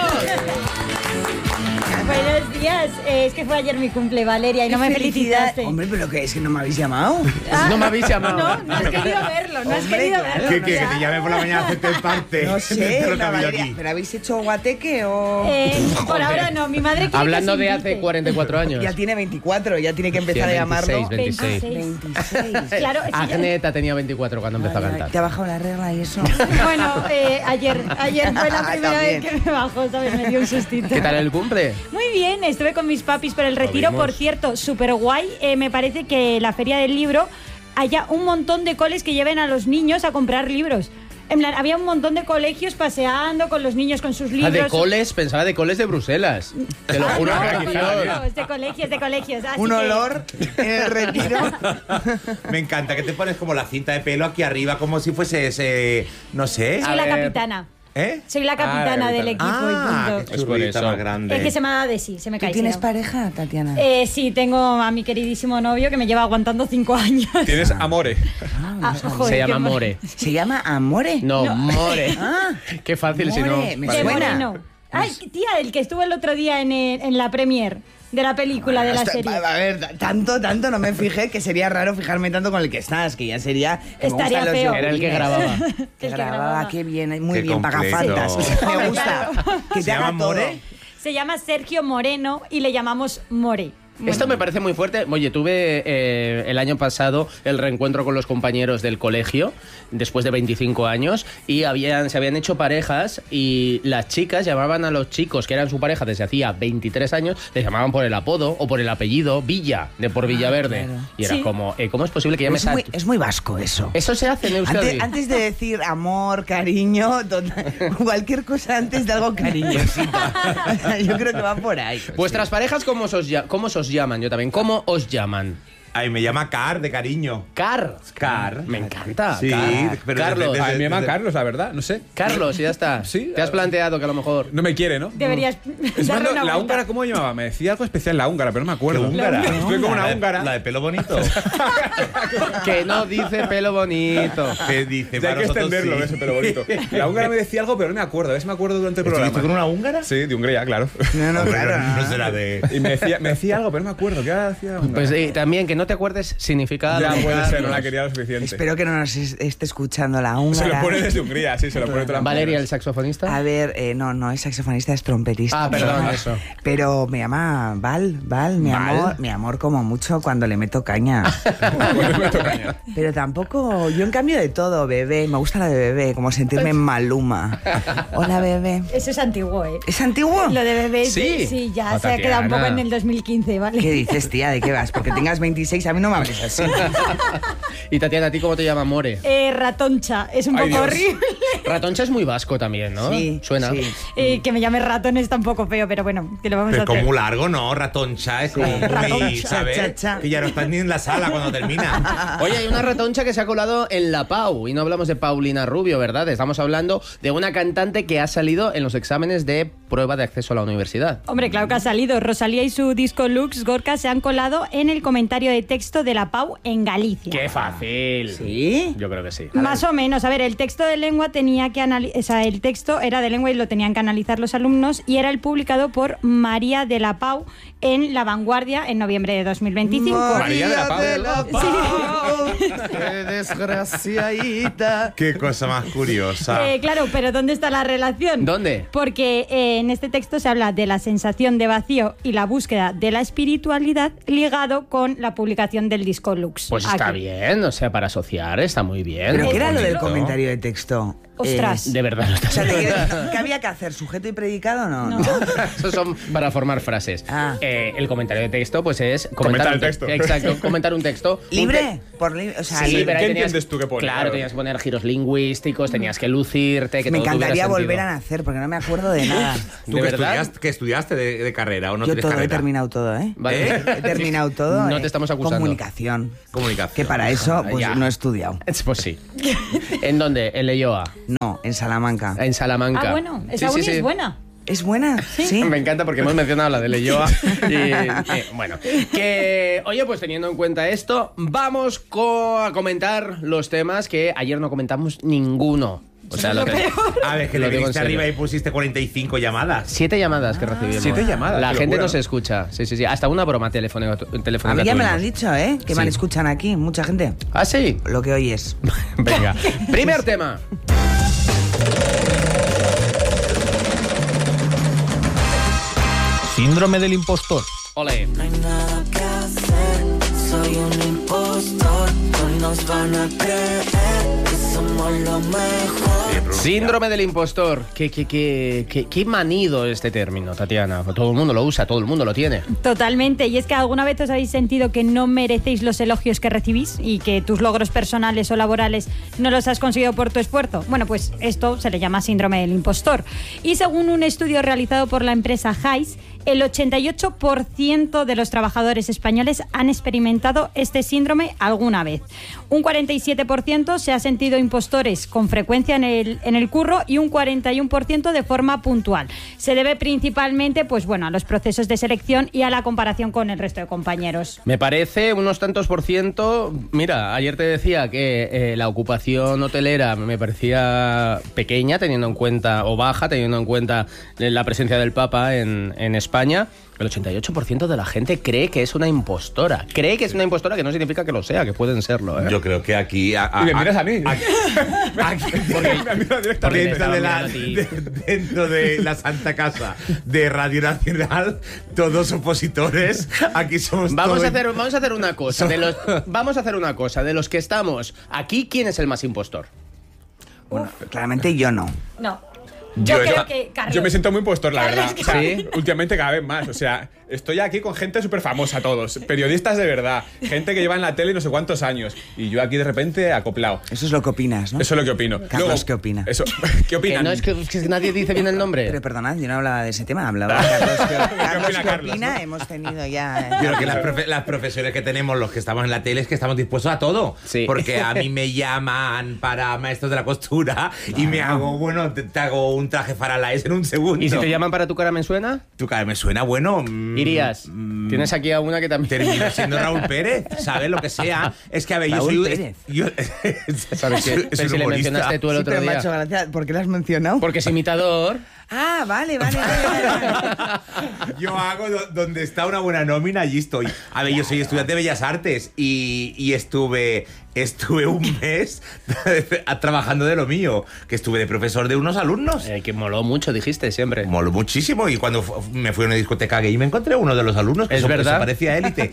[SPEAKER 16] Buenos días. Es que fue ayer mi cumple, Valeria, y no me felicitaste.
[SPEAKER 14] Hombre, ¿pero qué? ¿Es que no me habéis llamado?
[SPEAKER 2] ¿No me habéis llamado?
[SPEAKER 16] No has querido verlo, no has querido verlo.
[SPEAKER 13] ¿Qué? Que te llame por la mañana a hacerte parte.
[SPEAKER 14] No sé,
[SPEAKER 13] lo que ha habido aquí.
[SPEAKER 14] ¿pero habéis hecho guateque o...?
[SPEAKER 16] Por ahora no, mi madre quiere
[SPEAKER 2] Hablando
[SPEAKER 16] que se
[SPEAKER 2] de
[SPEAKER 16] invite.
[SPEAKER 2] hace 44 años.
[SPEAKER 14] Ya tiene 24, ya tiene que empezar a llamarlo.
[SPEAKER 2] 26.
[SPEAKER 14] 26.
[SPEAKER 16] Claro, es que
[SPEAKER 2] Agneta tenía 24 cuando empezó a cantar.
[SPEAKER 14] ¿Te ha bajado la regla y eso?
[SPEAKER 16] Bueno, ayer fue la primera vez que me bajó, ¿sabes? Me dio un sustito.
[SPEAKER 2] ¿Qué tal el cumple?
[SPEAKER 16] Muy bien, estuve con mis papis por el retiro,
[SPEAKER 2] vimos.
[SPEAKER 16] por cierto, súper guay. Me parece que la Feria del Libro haya un montón de coles que lleven a los niños a comprar libros. En plan, había un montón de colegios paseando con los niños con sus libros.
[SPEAKER 2] de coles, pensaba de coles de Bruselas. Te lo juro.
[SPEAKER 16] De colegios. Así
[SPEAKER 14] Un
[SPEAKER 16] que-
[SPEAKER 14] olor en el retiro.
[SPEAKER 13] Me encanta que te pones como la cinta de pelo aquí arriba, como si fuese ese, no sé.
[SPEAKER 16] Soy la capitana.
[SPEAKER 13] ¿Eh?
[SPEAKER 16] Soy la capitana del equipo y punto.
[SPEAKER 13] Qué churrita más grande.
[SPEAKER 16] Es que se me ha dado de sí, se me
[SPEAKER 14] ¿Tú
[SPEAKER 16] cae.
[SPEAKER 14] tienes
[SPEAKER 16] si no.
[SPEAKER 14] pareja, Tatiana?
[SPEAKER 16] Sí, tengo a mi queridísimo novio que me lleva aguantando 5 años.
[SPEAKER 15] Tienes Amore.
[SPEAKER 16] Joder,
[SPEAKER 2] Se llama
[SPEAKER 16] qué
[SPEAKER 2] More.
[SPEAKER 14] ¿Se llama Amore?
[SPEAKER 2] No, More.
[SPEAKER 14] Ah,
[SPEAKER 2] Qué fácil si no.
[SPEAKER 14] More, me
[SPEAKER 16] De
[SPEAKER 14] suena.
[SPEAKER 16] Moreno. Ay, tía, el que estuvo el otro día en la premier de la película, de la serie.
[SPEAKER 14] A ver, tanto no me fijé, que sería raro fijarme tanto con el que estás, que ya sería... que me
[SPEAKER 16] Estaría
[SPEAKER 14] gustan los
[SPEAKER 16] feo.
[SPEAKER 2] Era el que grababa.
[SPEAKER 14] Que grababa, qué bien, muy
[SPEAKER 13] Qué
[SPEAKER 14] bien,
[SPEAKER 13] completo.
[SPEAKER 14] pagafantas. Me gusta. Que te
[SPEAKER 13] ¿Se llama
[SPEAKER 14] haga todo.
[SPEAKER 13] More?
[SPEAKER 16] Se llama Sergio Moreno y le llamamos More.
[SPEAKER 2] Esto me parece muy fuerte. Oye, tuve el año pasado el reencuentro con los compañeros del colegio, después de 25 años, y se habían hecho parejas y las chicas llamaban a los chicos que eran su pareja desde hacía 23 años, les llamaban por el apodo o por el apellido Villa, de por Villaverde.
[SPEAKER 14] Claro.
[SPEAKER 2] Y era
[SPEAKER 16] Sí.
[SPEAKER 2] como, ¿cómo es posible que llames a...?
[SPEAKER 14] Es muy vasco eso.
[SPEAKER 2] Eso se hace en Euskadi.
[SPEAKER 14] Antes de decir amor, cariño, cualquier cosa antes de algo cariñosito. Yo creo que va por ahí.
[SPEAKER 2] ¿Vuestras parejas cómo os llaman? Yo también. ¿Cómo os llaman?
[SPEAKER 13] Ay, me llama Car, de cariño.
[SPEAKER 2] Car.
[SPEAKER 13] Car.
[SPEAKER 2] Me encanta.
[SPEAKER 13] Sí,
[SPEAKER 2] Car.
[SPEAKER 13] pero
[SPEAKER 2] Carlos.
[SPEAKER 15] A mí me llaman Carlos, la verdad, no sé.
[SPEAKER 2] Carlos, y ya está.
[SPEAKER 15] Sí.
[SPEAKER 2] ¿Te has planteado que a lo mejor...
[SPEAKER 15] No me quiere, ¿no?
[SPEAKER 16] Deberías
[SPEAKER 15] Es
[SPEAKER 16] darle
[SPEAKER 15] más,
[SPEAKER 16] una
[SPEAKER 15] la
[SPEAKER 16] vuelta.
[SPEAKER 15] húngara, ¿cómo llamaba? Me decía algo especial la húngara, pero no me acuerdo.
[SPEAKER 13] ¿Qué húngara?
[SPEAKER 15] Estoy como una
[SPEAKER 13] La de-
[SPEAKER 15] húngara.
[SPEAKER 13] La de pelo bonito.
[SPEAKER 2] Que no dice pelo bonito.
[SPEAKER 13] ¿Qué dice?
[SPEAKER 15] Ya hay
[SPEAKER 13] Para
[SPEAKER 15] que
[SPEAKER 13] nosotros
[SPEAKER 15] extenderlo,
[SPEAKER 13] sí.
[SPEAKER 15] ese pelo bonito. La húngara me decía algo, pero no me acuerdo. A ver si me acuerdo durante el programa.
[SPEAKER 13] ¿Estuviste con una húngara?
[SPEAKER 15] Sí, de Hungría, claro.
[SPEAKER 14] No,
[SPEAKER 13] Hombre,
[SPEAKER 14] claro.
[SPEAKER 13] no será de...
[SPEAKER 15] Y me decía algo, pero no me acuerdo. ¿Qué hacía la húngara?
[SPEAKER 2] Pues también que no te acuerdes significa
[SPEAKER 15] Ya
[SPEAKER 2] algo.
[SPEAKER 15] puede ser, no la quería lo suficiente.
[SPEAKER 14] Espero que no nos esté escuchando la húngara.
[SPEAKER 15] Se lo pone desde Hungría, sí, se lo pone otra
[SPEAKER 2] Valeria, el saxofonista.
[SPEAKER 14] A ver, no es saxofonista, es trompetista.
[SPEAKER 2] Ah, perdón, eso.
[SPEAKER 14] Pero me llama Val, mi amor como mucho cuando le meto caña. Pero tampoco, yo en cambio de todo, bebé, me gusta la de bebé, como sentirme en Maluma. Hola, bebé.
[SPEAKER 16] Eso es antiguo, ¿eh?
[SPEAKER 14] ¿Es antiguo?
[SPEAKER 16] Lo de bebé,
[SPEAKER 2] Sí.
[SPEAKER 16] sí, ya
[SPEAKER 2] Oh,
[SPEAKER 16] se ha quedado un poco
[SPEAKER 2] Tatiana.
[SPEAKER 16] en el 2015, ¿vale?
[SPEAKER 14] ¿Qué dices, tía? ¿De qué vas? Porque tengas 26, a mí no me hables así.
[SPEAKER 2] Y Tatiana, ¿a ti cómo te llama More?
[SPEAKER 16] Ratoncha, es un
[SPEAKER 15] Ay,
[SPEAKER 16] poco
[SPEAKER 15] Dios.
[SPEAKER 16] horrible.
[SPEAKER 2] Ratoncha es muy vasco también, ¿no?
[SPEAKER 14] Sí,
[SPEAKER 2] Suena.
[SPEAKER 14] sí.
[SPEAKER 16] Que me llame ratón está un poco feo, pero bueno, que lo vamos a
[SPEAKER 13] Pero
[SPEAKER 16] hacer.
[SPEAKER 13] como largo, ¿no? Ratoncha, es como muy,
[SPEAKER 14] Ratoncha,
[SPEAKER 13] ¿sabes?
[SPEAKER 14] cha, cha.
[SPEAKER 13] Que ya no estás ni en la sala cuando termina.
[SPEAKER 2] Oye, hay una ratoncha que se ha colado en la Pau. Y no hablamos de Paulina Rubio, ¿verdad? Estamos hablando de una cantante que ha salido en los exámenes de prueba de acceso a la universidad.
[SPEAKER 16] Hombre, claro que ha salido. Rosalía y su disco Lux Gorka se han colado en el comentario de texto de la Pau en Galicia.
[SPEAKER 2] ¡Qué fácil!
[SPEAKER 14] ¿Sí?
[SPEAKER 2] Yo creo que sí.
[SPEAKER 16] Más o menos, a ver, el texto de lengua tenía que el texto era de lengua y lo tenían que analizar los alumnos y era el publicado por María de la Pau en La Vanguardia en noviembre de 2025.
[SPEAKER 15] María de la Pau.
[SPEAKER 2] ¡Qué desgraciadita!
[SPEAKER 13] Qué cosa más curiosa.
[SPEAKER 16] Claro, pero ¿dónde está la relación?
[SPEAKER 2] ¿Dónde?
[SPEAKER 16] Porque en este texto se habla de la sensación de vacío y la búsqueda de la espiritualidad ligado con la publicación del disco Lux.
[SPEAKER 2] Pues está bien, o sea, para asociar está muy bien.
[SPEAKER 14] ¿Pero qué era lo del comentario de texto?
[SPEAKER 16] Ostras.
[SPEAKER 2] De verdad lo estás
[SPEAKER 14] ¿Qué había que hacer? ¿Sujeto y predicado o no?
[SPEAKER 2] Esos son para formar frases. El comentario de texto, pues es
[SPEAKER 15] Comentar el texto.
[SPEAKER 2] Exacto, comentar un texto.
[SPEAKER 14] ¿Libre? O sea,
[SPEAKER 2] sí, pero
[SPEAKER 15] ¿qué
[SPEAKER 2] ahí
[SPEAKER 15] entiendes tú que pones?
[SPEAKER 2] Claro, tenías que poner giros lingüísticos, tenías que lucirte, que
[SPEAKER 14] me
[SPEAKER 2] todo
[SPEAKER 14] encantaría
[SPEAKER 2] tuviera
[SPEAKER 14] volver
[SPEAKER 2] sentido.
[SPEAKER 14] a nacer porque no me acuerdo de nada.
[SPEAKER 13] ¿Tú que estudiaste de carrera o no
[SPEAKER 14] Yo
[SPEAKER 13] tienes
[SPEAKER 14] todo,
[SPEAKER 13] carrera?
[SPEAKER 14] he terminado todo, ¿eh?
[SPEAKER 2] Vale.
[SPEAKER 14] He terminado todo.
[SPEAKER 2] No te estamos acusando.
[SPEAKER 14] Comunicación.
[SPEAKER 13] Comunicación.
[SPEAKER 14] Que para eso pues
[SPEAKER 2] Ya.
[SPEAKER 14] no he estudiado.
[SPEAKER 2] Pues sí. ¿En dónde? ¿En Leioa?
[SPEAKER 14] No, en Salamanca.
[SPEAKER 2] En Salamanca.
[SPEAKER 16] Ah, bueno, esa uni es buena.
[SPEAKER 14] ¿Es buena? Sí.
[SPEAKER 2] Me encanta porque hemos mencionado la de Leioa. Bueno, que oye, pues teniendo en cuenta esto, vamos a comentar los temas que ayer no comentamos ninguno. O sea, lo que,
[SPEAKER 13] A ver, que
[SPEAKER 2] lo
[SPEAKER 13] le
[SPEAKER 2] digo en
[SPEAKER 13] viniste
[SPEAKER 2] serio.
[SPEAKER 13] arriba y pusiste 45 llamadas.
[SPEAKER 2] 7 llamadas que recibimos.
[SPEAKER 13] 7 llamadas.
[SPEAKER 2] La
[SPEAKER 13] qué
[SPEAKER 2] gente
[SPEAKER 13] locura.
[SPEAKER 2] nos escucha. Sí. Hasta una broma telefónica.
[SPEAKER 14] A mí ya me lo han dicho, ¿eh? Que
[SPEAKER 2] Sí.
[SPEAKER 14] me escuchan aquí, mucha gente.
[SPEAKER 2] ¿Ah, sí?
[SPEAKER 14] Lo que oyes.
[SPEAKER 2] Venga. Primer tema.
[SPEAKER 17] Síndrome del impostor.
[SPEAKER 2] Ole.
[SPEAKER 18] No hay nada que hacer, soy un impostor, no nos van a creer que somos lo mejor.
[SPEAKER 2] Síndrome del impostor. Qué manido este término, Tatiana. Todo el mundo lo usa, todo el mundo lo tiene.
[SPEAKER 16] Totalmente, y es que alguna vez os habéis sentido que no merecéis los elogios que recibís y que tus logros personales o laborales no los has conseguido por tu esfuerzo. Bueno, pues esto se le llama síndrome del impostor. Y según un estudio realizado por la empresa Hays, el 88% de los trabajadores españoles han experimentado este síndrome alguna vez. Un 47% se ha sentido impostores con frecuencia en el curro y un 41% de forma puntual. Se debe principalmente, pues bueno, a los procesos de selección y a la comparación con el resto de compañeros.
[SPEAKER 2] Me parece unos tantos por ciento. Mira, ayer te decía que la ocupación hotelera me parecía pequeña, teniendo en cuenta, o baja, teniendo en cuenta la presencia del Papa en España. El 88% de la gente cree que es una impostora. Cree que es una impostora, que no significa que lo sea, que pueden serlo, ¿eh?
[SPEAKER 13] Yo creo que aquí...
[SPEAKER 15] Y me miras a mí.
[SPEAKER 13] Dentro de la Santa Casa de Radio Nacional, todos opositores, aquí somos
[SPEAKER 2] Vamos
[SPEAKER 13] todos...
[SPEAKER 2] a hacer una cosa. Vamos a hacer una cosa. De los que estamos aquí, ¿quién es el más impostor?
[SPEAKER 14] Bueno, claramente yo no.
[SPEAKER 16] No. Yo creo que Carlos.
[SPEAKER 15] Yo me siento muy impostor, la verdad. O sea,
[SPEAKER 2] ¿Sí?
[SPEAKER 15] Últimamente cada vez más. O sea, estoy aquí con gente súper famosa todos. Periodistas de verdad. Gente que lleva en la tele no sé cuántos años. Y yo aquí de repente acoplado.
[SPEAKER 14] Eso es lo que opinas, ¿no?
[SPEAKER 15] Eso es lo que opino.
[SPEAKER 14] Carlos,
[SPEAKER 15] Luego,
[SPEAKER 14] ¿qué opina?
[SPEAKER 15] Eso, ¿qué opinan?
[SPEAKER 2] No, es que nadie dice bien el nombre.
[SPEAKER 14] Pero perdonad, yo no hablaba de ese tema, hablaba de Carlos. ¿Qué
[SPEAKER 15] Carlos,
[SPEAKER 14] opina?
[SPEAKER 15] ¿no?
[SPEAKER 14] Hemos tenido ya...
[SPEAKER 13] Yo creo que las profesiones que tenemos, los que estamos en la tele, es que estamos dispuestos a todo.
[SPEAKER 2] Sí.
[SPEAKER 13] Porque a mí me llaman para maestros de la costura y me hago, bueno, te hago un traje Faralaes en un segundo.
[SPEAKER 2] ¿Y si te llaman para Tu cara me suena?
[SPEAKER 13] Tu cara me suena, bueno.
[SPEAKER 2] Irías. Tienes aquí a una que también...
[SPEAKER 13] Termina siendo Raúl Pérez, ¿sabes? Lo que sea. Es que, a ver,
[SPEAKER 14] Raúl
[SPEAKER 13] yo soy...
[SPEAKER 14] Pérez.
[SPEAKER 2] ¿Sabes qué?
[SPEAKER 13] Es
[SPEAKER 2] Pero
[SPEAKER 13] un
[SPEAKER 2] si le
[SPEAKER 13] humorista.
[SPEAKER 2] mencionaste tú el
[SPEAKER 14] Sí,
[SPEAKER 2] otro
[SPEAKER 14] pero me ha
[SPEAKER 2] día.
[SPEAKER 14] hecho gracia. ¿Por qué lo has mencionado?
[SPEAKER 2] Porque es imitador.
[SPEAKER 14] Ah, vale.
[SPEAKER 13] Yo hago donde está una buena nómina, allí estoy. A ver, yo soy estudiante de Bellas Artes y estuve un mes trabajando de lo mío, que estuve de profesor de unos alumnos.
[SPEAKER 2] Que moló mucho, dijiste siempre.
[SPEAKER 13] Moló muchísimo y cuando me fui a una discoteca gay me encontré uno de los alumnos que
[SPEAKER 2] Es verdad.
[SPEAKER 13] se parecía a Élite.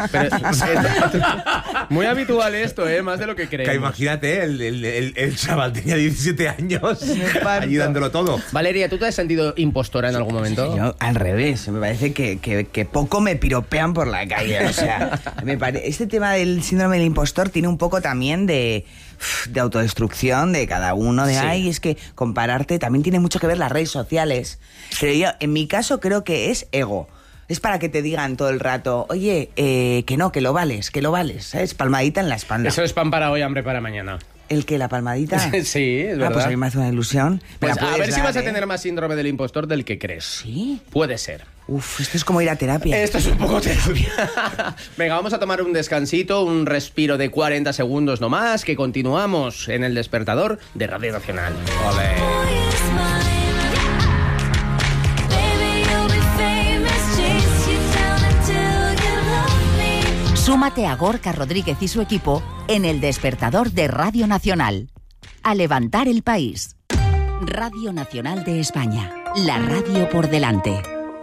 [SPEAKER 2] Muy habitual esto, más de lo que creemos.
[SPEAKER 13] Que imagínate, el chaval tenía 17 años allí dándolo todo.
[SPEAKER 2] Valeria, ¿tú te has sentido impostora en algún momento?
[SPEAKER 14] Yo, al revés, me parece que poco me piropean por la calle. O sea, este tema del síndrome del impostor tiene un poco también de autodestrucción de cada uno, de
[SPEAKER 2] Sí.
[SPEAKER 14] ay, es que compararte también tiene mucho que ver las redes sociales. Pero yo, en mi caso, creo que es ego. Es para que te digan todo el rato, oye, que no, que lo vales, ¿sabes? Palmadita en la espalda.
[SPEAKER 2] Eso es pan para hoy, hambre para mañana.
[SPEAKER 14] ¿El que la palmadita?
[SPEAKER 2] Sí, es verdad.
[SPEAKER 14] Pues a mí me hace una ilusión. Me
[SPEAKER 2] Pues
[SPEAKER 14] la
[SPEAKER 2] a
[SPEAKER 14] puedes
[SPEAKER 2] ver si
[SPEAKER 14] dar,
[SPEAKER 2] vas a
[SPEAKER 14] ¿eh?
[SPEAKER 2] tener más síndrome del impostor del que crees.
[SPEAKER 14] ¿Sí?
[SPEAKER 2] Puede ser.
[SPEAKER 14] Uf, esto es como ir a terapia.
[SPEAKER 2] Esto es un poco terapia. Venga, vamos a tomar un descansito, un respiro de 40 segundos nomás, que continuamos en el despertador de Radio Nacional.
[SPEAKER 7] Súmate a Gorka Rodríguez y su equipo en el despertador de Radio Nacional. A levantar el país. Radio Nacional de España. la radio por delante.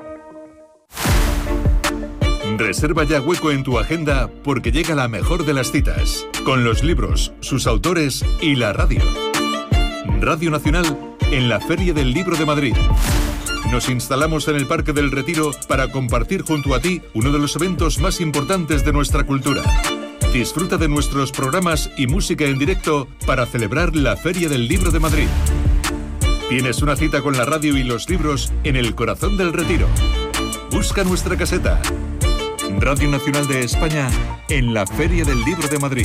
[SPEAKER 17] Reserva ya hueco en tu agenda porque llega la mejor de las citas, con los libros, sus autores y la radio. Radio Nacional en la Feria del Libro de Madrid. Nos instalamos en el Parque del Retiro para compartir junto a ti uno de los eventos más importantes de nuestra cultura. Disfruta de nuestros programas y música en directo para celebrar la Feria del Libro de Madrid. Tienes una cita con la radio y los libros en el corazón del Retiro. Busca nuestra caseta. Radio Nacional de España en la Feria del Libro de Madrid.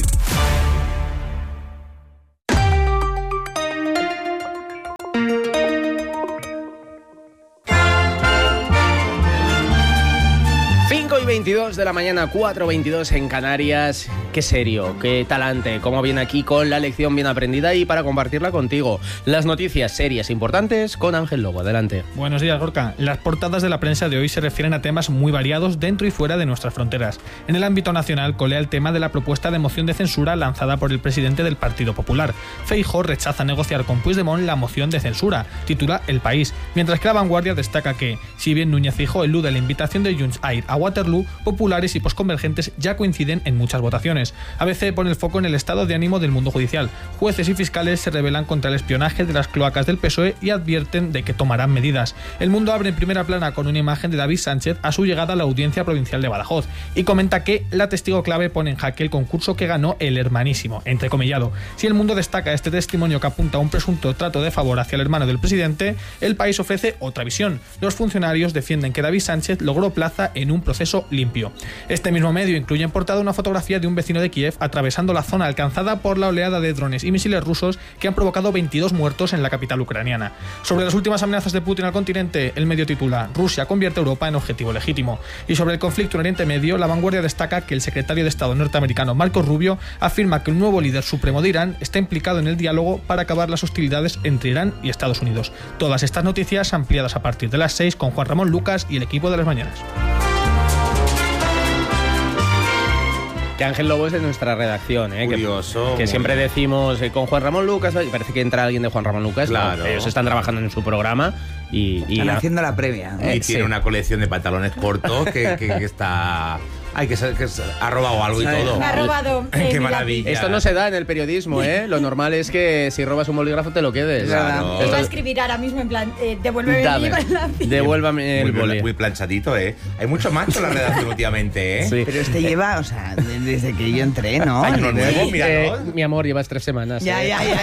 [SPEAKER 2] Y 22 de la mañana, 4:22 en Canarias. Qué serio, qué talante, cómo viene aquí con la lección bien aprendida y para compartirla contigo. Las noticias serias e importantes con Ángel Lobo. Adelante.
[SPEAKER 19] Buenos días, Gorka. Las portadas de la prensa de hoy se refieren a temas muy variados dentro y fuera de nuestras fronteras. En el ámbito nacional colea el tema de la propuesta de moción de censura lanzada por el presidente del Partido Popular. Feijóo rechaza negociar con Puigdemont la moción de censura, titula El País, mientras que La Vanguardia destaca que, si bien Núñez Feijóo elude la invitación de Junts a ir a Waterloo, populares y posconvergentes ya coinciden en muchas votaciones. ABC pone el foco en el estado de ánimo del mundo judicial. Jueces y fiscales se rebelan contra el espionaje de las cloacas del PSOE y advierten de que tomarán medidas. El Mundo abre en primera plana con una imagen de David Sánchez a su llegada a la Audiencia Provincial de Badajoz y comenta que la testigo clave pone en jaque el concurso que ganó el hermanísimo, entrecomillado. Si El Mundo destaca este testimonio que apunta a un presunto trato de favor hacia el hermano del presidente, El País ofrece otra visión. Los funcionarios defienden que David Sánchez logró plaza en un proceso limpio. Este mismo medio incluye en portada una fotografía de un vecino de Kiev atravesando la zona alcanzada por la oleada de drones y misiles rusos que han provocado 22 muertos en la capital ucraniana. Sobre las últimas amenazas de Putin al continente, el medio titula Rusia convierte a Europa en objetivo legítimo. Y sobre el conflicto en Oriente Medio, La Vanguardia destaca que el secretario de Estado norteamericano Marco Rubio afirma que el nuevo líder supremo de Irán está implicado en el diálogo para acabar las hostilidades entre Irán y Estados Unidos. Todas estas noticias ampliadas a partir de las 6 con Juan Ramón Lucas y el equipo de las mañanas.
[SPEAKER 2] Que Ángel Lobo es de nuestra redacción,
[SPEAKER 13] Curioso.
[SPEAKER 2] Que siempre decimos con Juan Ramón Lucas, y parece que entra alguien de Juan Ramón Lucas.
[SPEAKER 13] Claro.
[SPEAKER 2] Ellos están trabajando en su programa y
[SPEAKER 14] están haciendo la previa.
[SPEAKER 13] Y tiene una colección de pantalones cortos que está... Ay, que ha robado algo y todo.
[SPEAKER 16] Me ha robado.
[SPEAKER 13] Qué maravilla.
[SPEAKER 2] Esto no se da en el periodismo, ¿eh? Lo normal es que si robas un bolígrafo te lo quedes.
[SPEAKER 13] Claro.
[SPEAKER 16] Voy a escribir ahora mismo en plan, devuélveme el lápiz.
[SPEAKER 2] Devuélvame el bolígrafo.
[SPEAKER 13] Muy planchadito, ¿eh? Hay mucho macho en la redacción últimamente, ¿eh?
[SPEAKER 2] Sí.
[SPEAKER 14] Pero este lleva, o sea, desde que yo entré, ¿no?
[SPEAKER 13] Hay uno nuevo, míralo.
[SPEAKER 2] Mi amor, llevas 3 semanas.
[SPEAKER 14] Ya.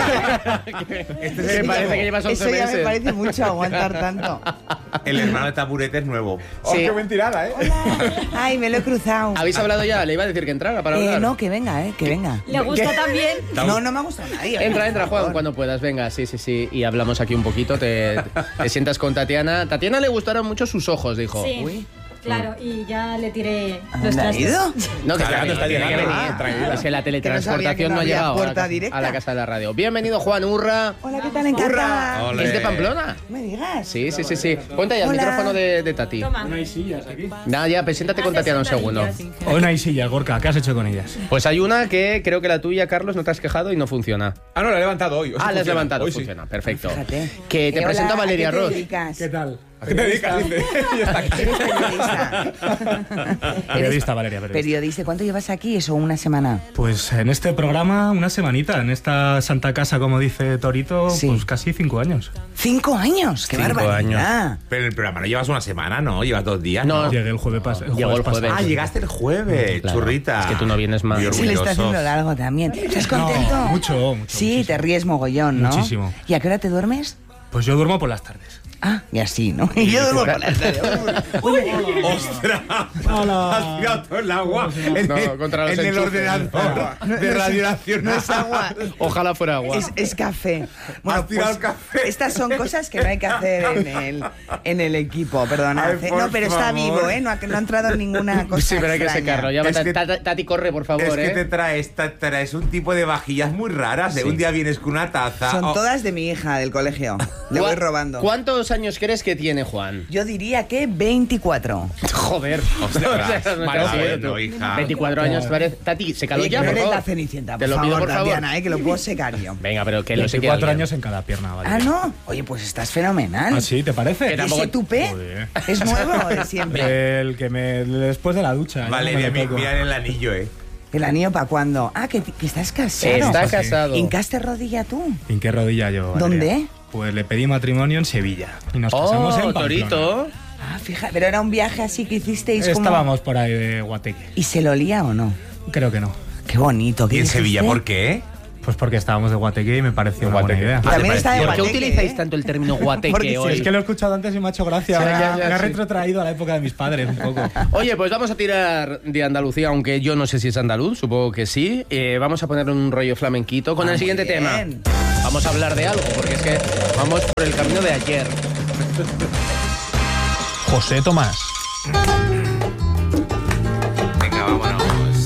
[SPEAKER 2] Me parece que llevas 11
[SPEAKER 14] Eso ya
[SPEAKER 2] meses.
[SPEAKER 14] me parece mucho aguantar tanto.
[SPEAKER 13] El hermano de Taburete es nuevo.
[SPEAKER 2] Sí.
[SPEAKER 15] ¡Qué buen tirada,
[SPEAKER 14] Ay, me lo he cruzado.
[SPEAKER 2] ¿Habéis hablado ya? Le iba a decir que entrara para hablar.
[SPEAKER 14] No, que venga, que venga.
[SPEAKER 16] ¿Le gusta también?
[SPEAKER 14] No me ha gustado nadie.
[SPEAKER 2] Entra, Juan, cuando puedas. Venga, sí. Y hablamos aquí un poquito. Te sientas con Tatiana. Tatiana le gustaron mucho sus ojos, dijo.
[SPEAKER 16] Sí.
[SPEAKER 14] Uy.
[SPEAKER 16] Claro, y ya le tiré
[SPEAKER 14] ¿Dónde
[SPEAKER 16] los
[SPEAKER 14] ha
[SPEAKER 16] trastos.
[SPEAKER 14] ido?
[SPEAKER 2] No, que
[SPEAKER 15] Claro, está llegando.
[SPEAKER 2] Es que la teletransportación
[SPEAKER 14] que no
[SPEAKER 2] no ha
[SPEAKER 14] había
[SPEAKER 2] llegado
[SPEAKER 14] puerta directa.
[SPEAKER 2] a la casa de la radio. Bienvenido, Juan Urra.
[SPEAKER 14] Hola, ¿qué tal? Encantada.
[SPEAKER 2] ¿Es de Pamplona?
[SPEAKER 14] ¿Me digas?
[SPEAKER 2] Sí. Ponte ahí al
[SPEAKER 14] Hola.
[SPEAKER 2] micrófono de Tati.
[SPEAKER 16] Toma.
[SPEAKER 15] No hay sillas aquí.
[SPEAKER 2] Nada, ya, preséntate con Tatiana un segundo.
[SPEAKER 15] Hoy no hay sillas, Gorka. ¿Qué has hecho con ellas?
[SPEAKER 2] Pues hay una que creo que la tuya, Carlos, no te has quejado y no funciona.
[SPEAKER 15] Ah, no, la he levantado hoy.
[SPEAKER 2] La has levantado,
[SPEAKER 15] Hoy sí.
[SPEAKER 2] funciona. Perfecto.
[SPEAKER 14] Fíjate.
[SPEAKER 2] Que te presento a Valeria
[SPEAKER 14] ¿a qué te
[SPEAKER 2] Ross.
[SPEAKER 14] dedicas?
[SPEAKER 15] ¿Qué tal? ¿A qué te dedicas? Dice. Ya está aquí.
[SPEAKER 14] Eres periodista.
[SPEAKER 15] Periodista, Valeria, periodista.
[SPEAKER 14] Periodista. ¿Cuánto llevas aquí? ¿Eso una semana?
[SPEAKER 15] Pues en este programa una semanita, en esta santa casa, como dice Torito,
[SPEAKER 14] Sí.
[SPEAKER 15] pues casi 5 años.
[SPEAKER 14] 5 años, qué
[SPEAKER 2] 5
[SPEAKER 14] barbaridad.
[SPEAKER 13] Pero el programa no llevas una semana, ¿no? Llevas 2 días,
[SPEAKER 2] No.
[SPEAKER 13] ¿no?
[SPEAKER 15] Llegué el jueves pasado.
[SPEAKER 2] Llegó el jueves.
[SPEAKER 13] Ah, llegaste el jueves,
[SPEAKER 2] Claro.
[SPEAKER 13] churrita.
[SPEAKER 2] Es que tú no vienes más.
[SPEAKER 13] Muy
[SPEAKER 14] Se le está
[SPEAKER 13] orgulloso.
[SPEAKER 14] haciendo largo también. ¿Estás contento?
[SPEAKER 15] No, mucho.
[SPEAKER 14] Sí,
[SPEAKER 15] muchísimo.
[SPEAKER 14] te ríes mogollón, ¿no?
[SPEAKER 15] Muchísimo.
[SPEAKER 14] ¿Y a qué hora te duermes?
[SPEAKER 15] Pues yo duermo por las tardes.
[SPEAKER 14] Ah, y así, ¿no? Y yo duermo por las tardes.
[SPEAKER 13] ¡Ostras! Has tirado todo el agua
[SPEAKER 2] No, contra los
[SPEAKER 13] en el
[SPEAKER 2] enchufes.
[SPEAKER 13] ordenador de Radio Nacional.
[SPEAKER 14] No es agua.
[SPEAKER 2] Ojalá fuera agua.
[SPEAKER 14] Es café.
[SPEAKER 13] Has tirado el café.
[SPEAKER 14] Estas son cosas que no hay que hacer en el equipo, perdona.
[SPEAKER 13] Ay, por
[SPEAKER 14] No, pero está
[SPEAKER 13] favor.
[SPEAKER 14] vivo, ¿eh? No ha entrado ninguna cosa
[SPEAKER 2] Sí, pero hay que
[SPEAKER 14] extraña.
[SPEAKER 2] secarlo. Ya,
[SPEAKER 13] Es que-
[SPEAKER 2] Tati, corre, por favor,
[SPEAKER 13] Es que te traes un tipo de vajillas muy raras.
[SPEAKER 2] Sí.
[SPEAKER 13] Un día vienes con una taza.
[SPEAKER 14] Son
[SPEAKER 13] oh,
[SPEAKER 14] todas de mi hija del colegio. Le voy robando.
[SPEAKER 2] ¿Cuántos años crees que tiene Juan?
[SPEAKER 14] Yo diría que 24.
[SPEAKER 2] Joder.
[SPEAKER 13] Bueno, hija.
[SPEAKER 2] 24 años parece. Tati, sécalo
[SPEAKER 14] Oye,
[SPEAKER 2] ya,
[SPEAKER 14] que no
[SPEAKER 2] por
[SPEAKER 14] eres
[SPEAKER 2] favor.
[SPEAKER 14] la Cenicienta,
[SPEAKER 2] Te
[SPEAKER 14] por
[SPEAKER 2] lo pido,
[SPEAKER 14] favor,
[SPEAKER 2] por favor.
[SPEAKER 14] Tatiana, que lo puedo secar yo.
[SPEAKER 2] Venga, pero que lo seque
[SPEAKER 20] 24
[SPEAKER 2] alguien.
[SPEAKER 20] años en cada pierna, vale.
[SPEAKER 14] Ah, ¿no? Oye, pues estás fenomenal.
[SPEAKER 20] ¿Ah, sí? ¿Te parece?
[SPEAKER 2] Que
[SPEAKER 14] ¿Y
[SPEAKER 2] tampoco-
[SPEAKER 14] ese tupé?
[SPEAKER 20] Joder.
[SPEAKER 14] ¿Es nuevo o de siempre?
[SPEAKER 20] El que me... Después de la ducha.
[SPEAKER 13] Vale,
[SPEAKER 20] ya no me lo toco.
[SPEAKER 13] mira el anillo,
[SPEAKER 14] ¿El anillo para cuándo? Ah, que estás casado.
[SPEAKER 2] Está casado.
[SPEAKER 14] ¿Hincaste rodilla tú?
[SPEAKER 20] ¿En qué rodilla yo? Valeria?
[SPEAKER 14] ¿Dónde?
[SPEAKER 20] Pues le pedí matrimonio en Sevilla. Y nos casamos en Pamplona.
[SPEAKER 2] Torito.
[SPEAKER 14] Ah, fíjate, pero era un viaje así que hicisteis como...
[SPEAKER 20] Estábamos por ahí de Guateque.
[SPEAKER 14] ¿Y se lo olía o no?
[SPEAKER 20] Creo que no.
[SPEAKER 14] Qué bonito. ¿Qué
[SPEAKER 13] ¿Y en
[SPEAKER 14] dijiste?
[SPEAKER 13] Sevilla por qué?
[SPEAKER 20] Pues porque estábamos de Guateque y me pareció una buena idea.
[SPEAKER 14] También está de
[SPEAKER 2] ¿Por qué
[SPEAKER 14] Guateque,
[SPEAKER 2] utilizáis tanto el término
[SPEAKER 14] Porque
[SPEAKER 2] guateque
[SPEAKER 14] sí,
[SPEAKER 2] hoy?
[SPEAKER 20] Es que lo he escuchado antes y me ha hecho gracia.
[SPEAKER 2] Sí,
[SPEAKER 20] me
[SPEAKER 2] ya,
[SPEAKER 20] ha
[SPEAKER 2] sí.
[SPEAKER 20] retrotraído a la época de mis padres un poco.
[SPEAKER 2] Oye, pues vamos a tirar de Andalucía, aunque yo no sé si es andaluz, supongo que sí. Vamos a poner un rollo flamenquito con el siguiente tema. Vamos a hablar de algo, porque es que vamos por el camino de ayer.
[SPEAKER 19] José Tomás.
[SPEAKER 13] Venga, vámonos.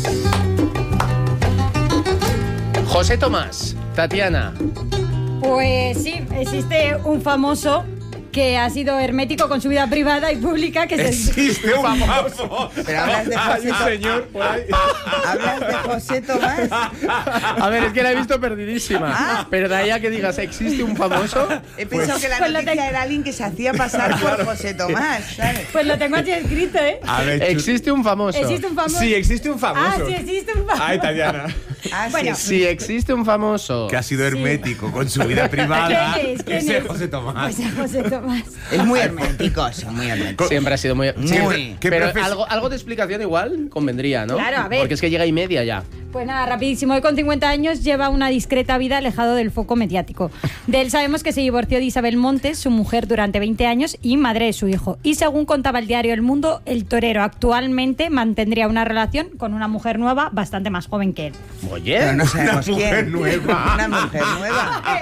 [SPEAKER 2] José Tomás, Tatiana.
[SPEAKER 16] Pues sí, existe un famoso que ha sido hermético con su vida privada y pública que se...
[SPEAKER 13] Existe un famoso.
[SPEAKER 14] Pero hablas de José
[SPEAKER 15] señor por ahí.
[SPEAKER 14] ¿Hablas de José Tomás?
[SPEAKER 2] A ver, es que la he visto perdidísima. Pero de ahí a que digas, ¿existe un famoso?
[SPEAKER 14] He pensado que la
[SPEAKER 16] Pues lo
[SPEAKER 14] noticia era alguien que se hacía pasar por José Tomás, ¿sabes?
[SPEAKER 16] Pues lo tengo aquí escrito, ¿eh?
[SPEAKER 13] A ver,
[SPEAKER 2] ¿Existe un famoso?
[SPEAKER 16] Existe un famoso.
[SPEAKER 15] Sí, existe un famoso.
[SPEAKER 16] Ah, sí, existe un famoso.
[SPEAKER 15] Ay, Tatiana.
[SPEAKER 14] Ah,
[SPEAKER 16] Bueno,
[SPEAKER 2] Sí, existe un famoso.
[SPEAKER 13] que ha sido hermético con su vida privada.
[SPEAKER 16] ¿Quién es? ¿Quién
[SPEAKER 13] Ese
[SPEAKER 16] es?
[SPEAKER 13] José Tomás.
[SPEAKER 16] Pues a José Tomás.
[SPEAKER 14] Es muy hermético, muy hermético.
[SPEAKER 2] Siempre ha sido muy...
[SPEAKER 14] Muy.
[SPEAKER 13] ¿Qué
[SPEAKER 2] Pero
[SPEAKER 13] profes-
[SPEAKER 2] algo de explicación igual convendría, ¿no?
[SPEAKER 16] Claro, a ver.
[SPEAKER 2] Porque es que llega y media ya.
[SPEAKER 16] Pues nada, rapidísimo. Hoy con 50 años lleva una discreta vida alejado del foco mediático. De él sabemos que se divorció de Isabel Montes, su mujer, durante 20 años y madre de su hijo. Y según contaba el diario El Mundo, el torero actualmente mantendría una relación con una mujer nueva bastante más joven que él.
[SPEAKER 2] Oye,
[SPEAKER 14] Pero no sabemos
[SPEAKER 13] Una mujer
[SPEAKER 14] quién.
[SPEAKER 13] nueva.
[SPEAKER 14] Una mujer nueva.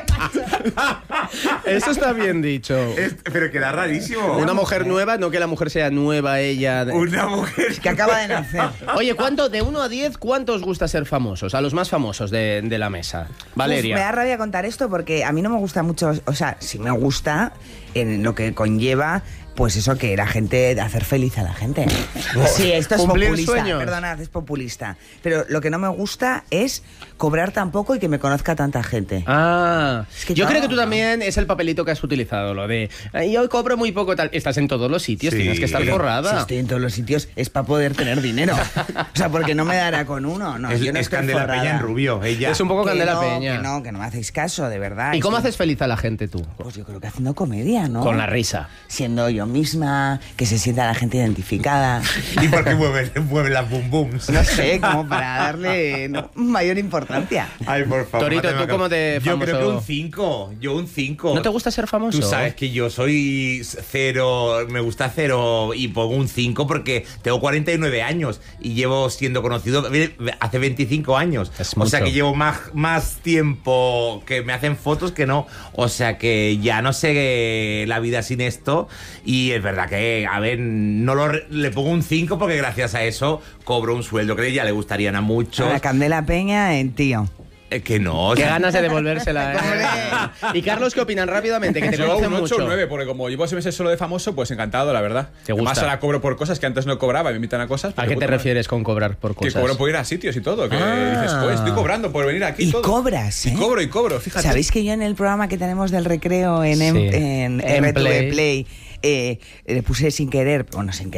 [SPEAKER 2] eso está bien dicho.
[SPEAKER 13] Pero queda rarísimo.
[SPEAKER 2] Una mujer nueva, no que la mujer sea nueva ella.
[SPEAKER 13] Una mujer
[SPEAKER 14] Que acaba de nacer.
[SPEAKER 2] Oye, ¿cuánto, de 1 a 10, cuánto os gusta ser famosos? A los más famosos de la mesa. Valeria.
[SPEAKER 14] Uf, me da rabia contar esto porque a mí no me gusta mucho, o sea, sí me gusta en lo que conlleva, pues eso, que la gente, de hacer feliz a la gente. Sí, esto es
[SPEAKER 2] Cumplir
[SPEAKER 14] populista,
[SPEAKER 2] sueños.
[SPEAKER 14] perdonad, es populista. Pero lo que no me gusta es cobrar tan poco y que me conozca tanta gente.
[SPEAKER 2] Ah,
[SPEAKER 14] que
[SPEAKER 2] yo
[SPEAKER 14] no,
[SPEAKER 2] creo que tú
[SPEAKER 14] no.
[SPEAKER 2] también es el papelito que has utilizado, lo de yo cobro muy poco tal. Estás en todos los sitios,
[SPEAKER 13] Sí,
[SPEAKER 2] tienes que estar
[SPEAKER 13] pero
[SPEAKER 2] forrada.
[SPEAKER 14] Si estoy en todos los sitios es para poder tener dinero. O sea, porque no me dará con uno. No, yo no
[SPEAKER 13] es
[SPEAKER 14] estoy
[SPEAKER 13] Candela
[SPEAKER 14] forrada.
[SPEAKER 13] Peña en rubio. Ella.
[SPEAKER 2] Es un poco
[SPEAKER 14] Que
[SPEAKER 2] Candela
[SPEAKER 14] no,
[SPEAKER 2] Peña.
[SPEAKER 14] Que no me hacéis caso, de verdad.
[SPEAKER 2] ¿Y cómo
[SPEAKER 14] Estoy-
[SPEAKER 2] haces feliz a la gente tú?
[SPEAKER 14] Pues yo creo que haciendo comedia, ¿no?
[SPEAKER 2] Con la risa.
[SPEAKER 14] Siendo yo misma, que se sienta la gente identificada.
[SPEAKER 13] ¿Y por qué mueven las bum bums?
[SPEAKER 14] No sé, como para darle mayor importancia.
[SPEAKER 13] Ay, por favor.
[SPEAKER 2] Torito,
[SPEAKER 13] mátame
[SPEAKER 2] ¿tú cómo te
[SPEAKER 13] Yo
[SPEAKER 2] famoso?
[SPEAKER 13] creo que un 5. Yo un 5.
[SPEAKER 2] ¿No te gusta ser famoso?
[SPEAKER 13] Tú sabes que yo soy 0, me gusta 0 y pongo un 5 porque tengo 49 años y llevo siendo conocido hace 25 años.
[SPEAKER 2] Es
[SPEAKER 13] o sea
[SPEAKER 2] mucho.
[SPEAKER 13] que llevo más tiempo que me hacen fotos que no. O sea que ya no sé la vida sin esto y es verdad que, a ver, le pongo un 5 porque gracias a eso cobro un sueldo que ya le gustarían a muchos.
[SPEAKER 14] A la Candela Peña, el tío.
[SPEAKER 13] Que no.
[SPEAKER 2] Qué ganas de devolvérsela, ¿eh? ¿Y Carlos qué opinan rápidamente? Que te
[SPEAKER 15] Yo
[SPEAKER 2] conocen
[SPEAKER 15] un 8 o
[SPEAKER 2] mucho.
[SPEAKER 15] 9, porque como llevo 6 meses solo de famoso, pues encantado, la verdad.
[SPEAKER 2] ¿Te gusta?
[SPEAKER 15] Además ahora cobro por cosas que antes no cobraba, me invitan a cosas.
[SPEAKER 2] ¿A qué te refieres con cobrar por
[SPEAKER 15] Que
[SPEAKER 2] cosas?
[SPEAKER 15] cobro por ir a sitios y todo, que
[SPEAKER 2] Ah.
[SPEAKER 15] dices, pues estoy cobrando por venir aquí
[SPEAKER 14] Y
[SPEAKER 15] todo.
[SPEAKER 14] cobras, ¿eh?
[SPEAKER 15] Y cobro, fíjate.
[SPEAKER 14] ¿Sabéis que yo en el programa que tenemos del recreo en,
[SPEAKER 2] Sí.
[SPEAKER 14] en
[SPEAKER 2] En
[SPEAKER 14] RTV
[SPEAKER 2] Play.
[SPEAKER 14] Play le puse sin querer,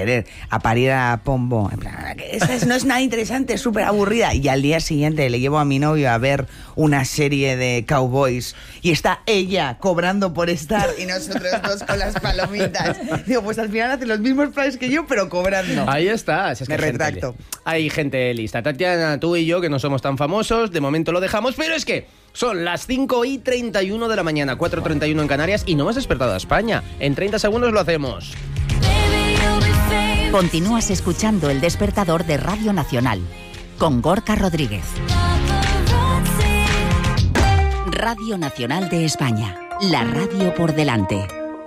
[SPEAKER 14] a parir a Pombo? En plan, que esta no es nada interesante, es súper aburrida. Y al día siguiente le llevo a mi novio a ver una serie de cowboys y está ella cobrando por estar y nosotros dos con las palomitas. Digo, pues al final hace los mismos planes que yo, pero cobrando.
[SPEAKER 2] Ahí está. Si es que
[SPEAKER 14] Me
[SPEAKER 2] hay gente
[SPEAKER 14] retracto.
[SPEAKER 2] Hay gente lista. Tatiana, tú y yo, que no somos tan famosos, de momento lo dejamos, pero es que son las 5:31 de la mañana, 4:31 en Canarias, y no hemos despertado a España. En 30 segundos lo hacemos.
[SPEAKER 7] Continúas escuchando El Despertador de Radio Nacional con Gorka Rodríguez. Radio Nacional de España, la radio por delante.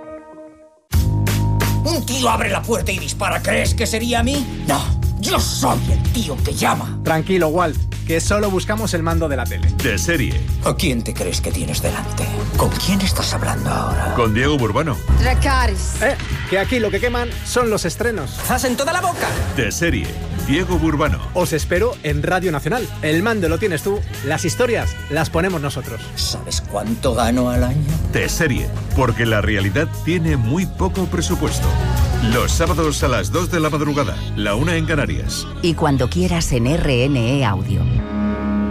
[SPEAKER 21] Un tío abre la puerta y dispara. ¿Crees que sería a mí? No, yo soy el tío que llama.
[SPEAKER 22] Tranquilo, Walt,
[SPEAKER 21] que solo buscamos el mando de la tele.
[SPEAKER 17] De serie.
[SPEAKER 22] ¿A quién te crees que tienes delante? ¿Con quién estás hablando ahora?
[SPEAKER 17] Con Diego Burbano.
[SPEAKER 21] Dracarys. Que aquí lo que queman son los estrenos.
[SPEAKER 22] ¡Zas en toda la boca!
[SPEAKER 17] De serie. Diego Burbano.
[SPEAKER 21] Os espero en Radio Nacional. El mando lo tienes tú, las historias las ponemos nosotros.
[SPEAKER 22] ¿Sabes cuánto gano al año?
[SPEAKER 17] De serie. Porque la realidad tiene muy poco presupuesto. Los sábados a las 2 de la madrugada, la 1 en Canarias.
[SPEAKER 7] Y cuando quieras en RNE Audio.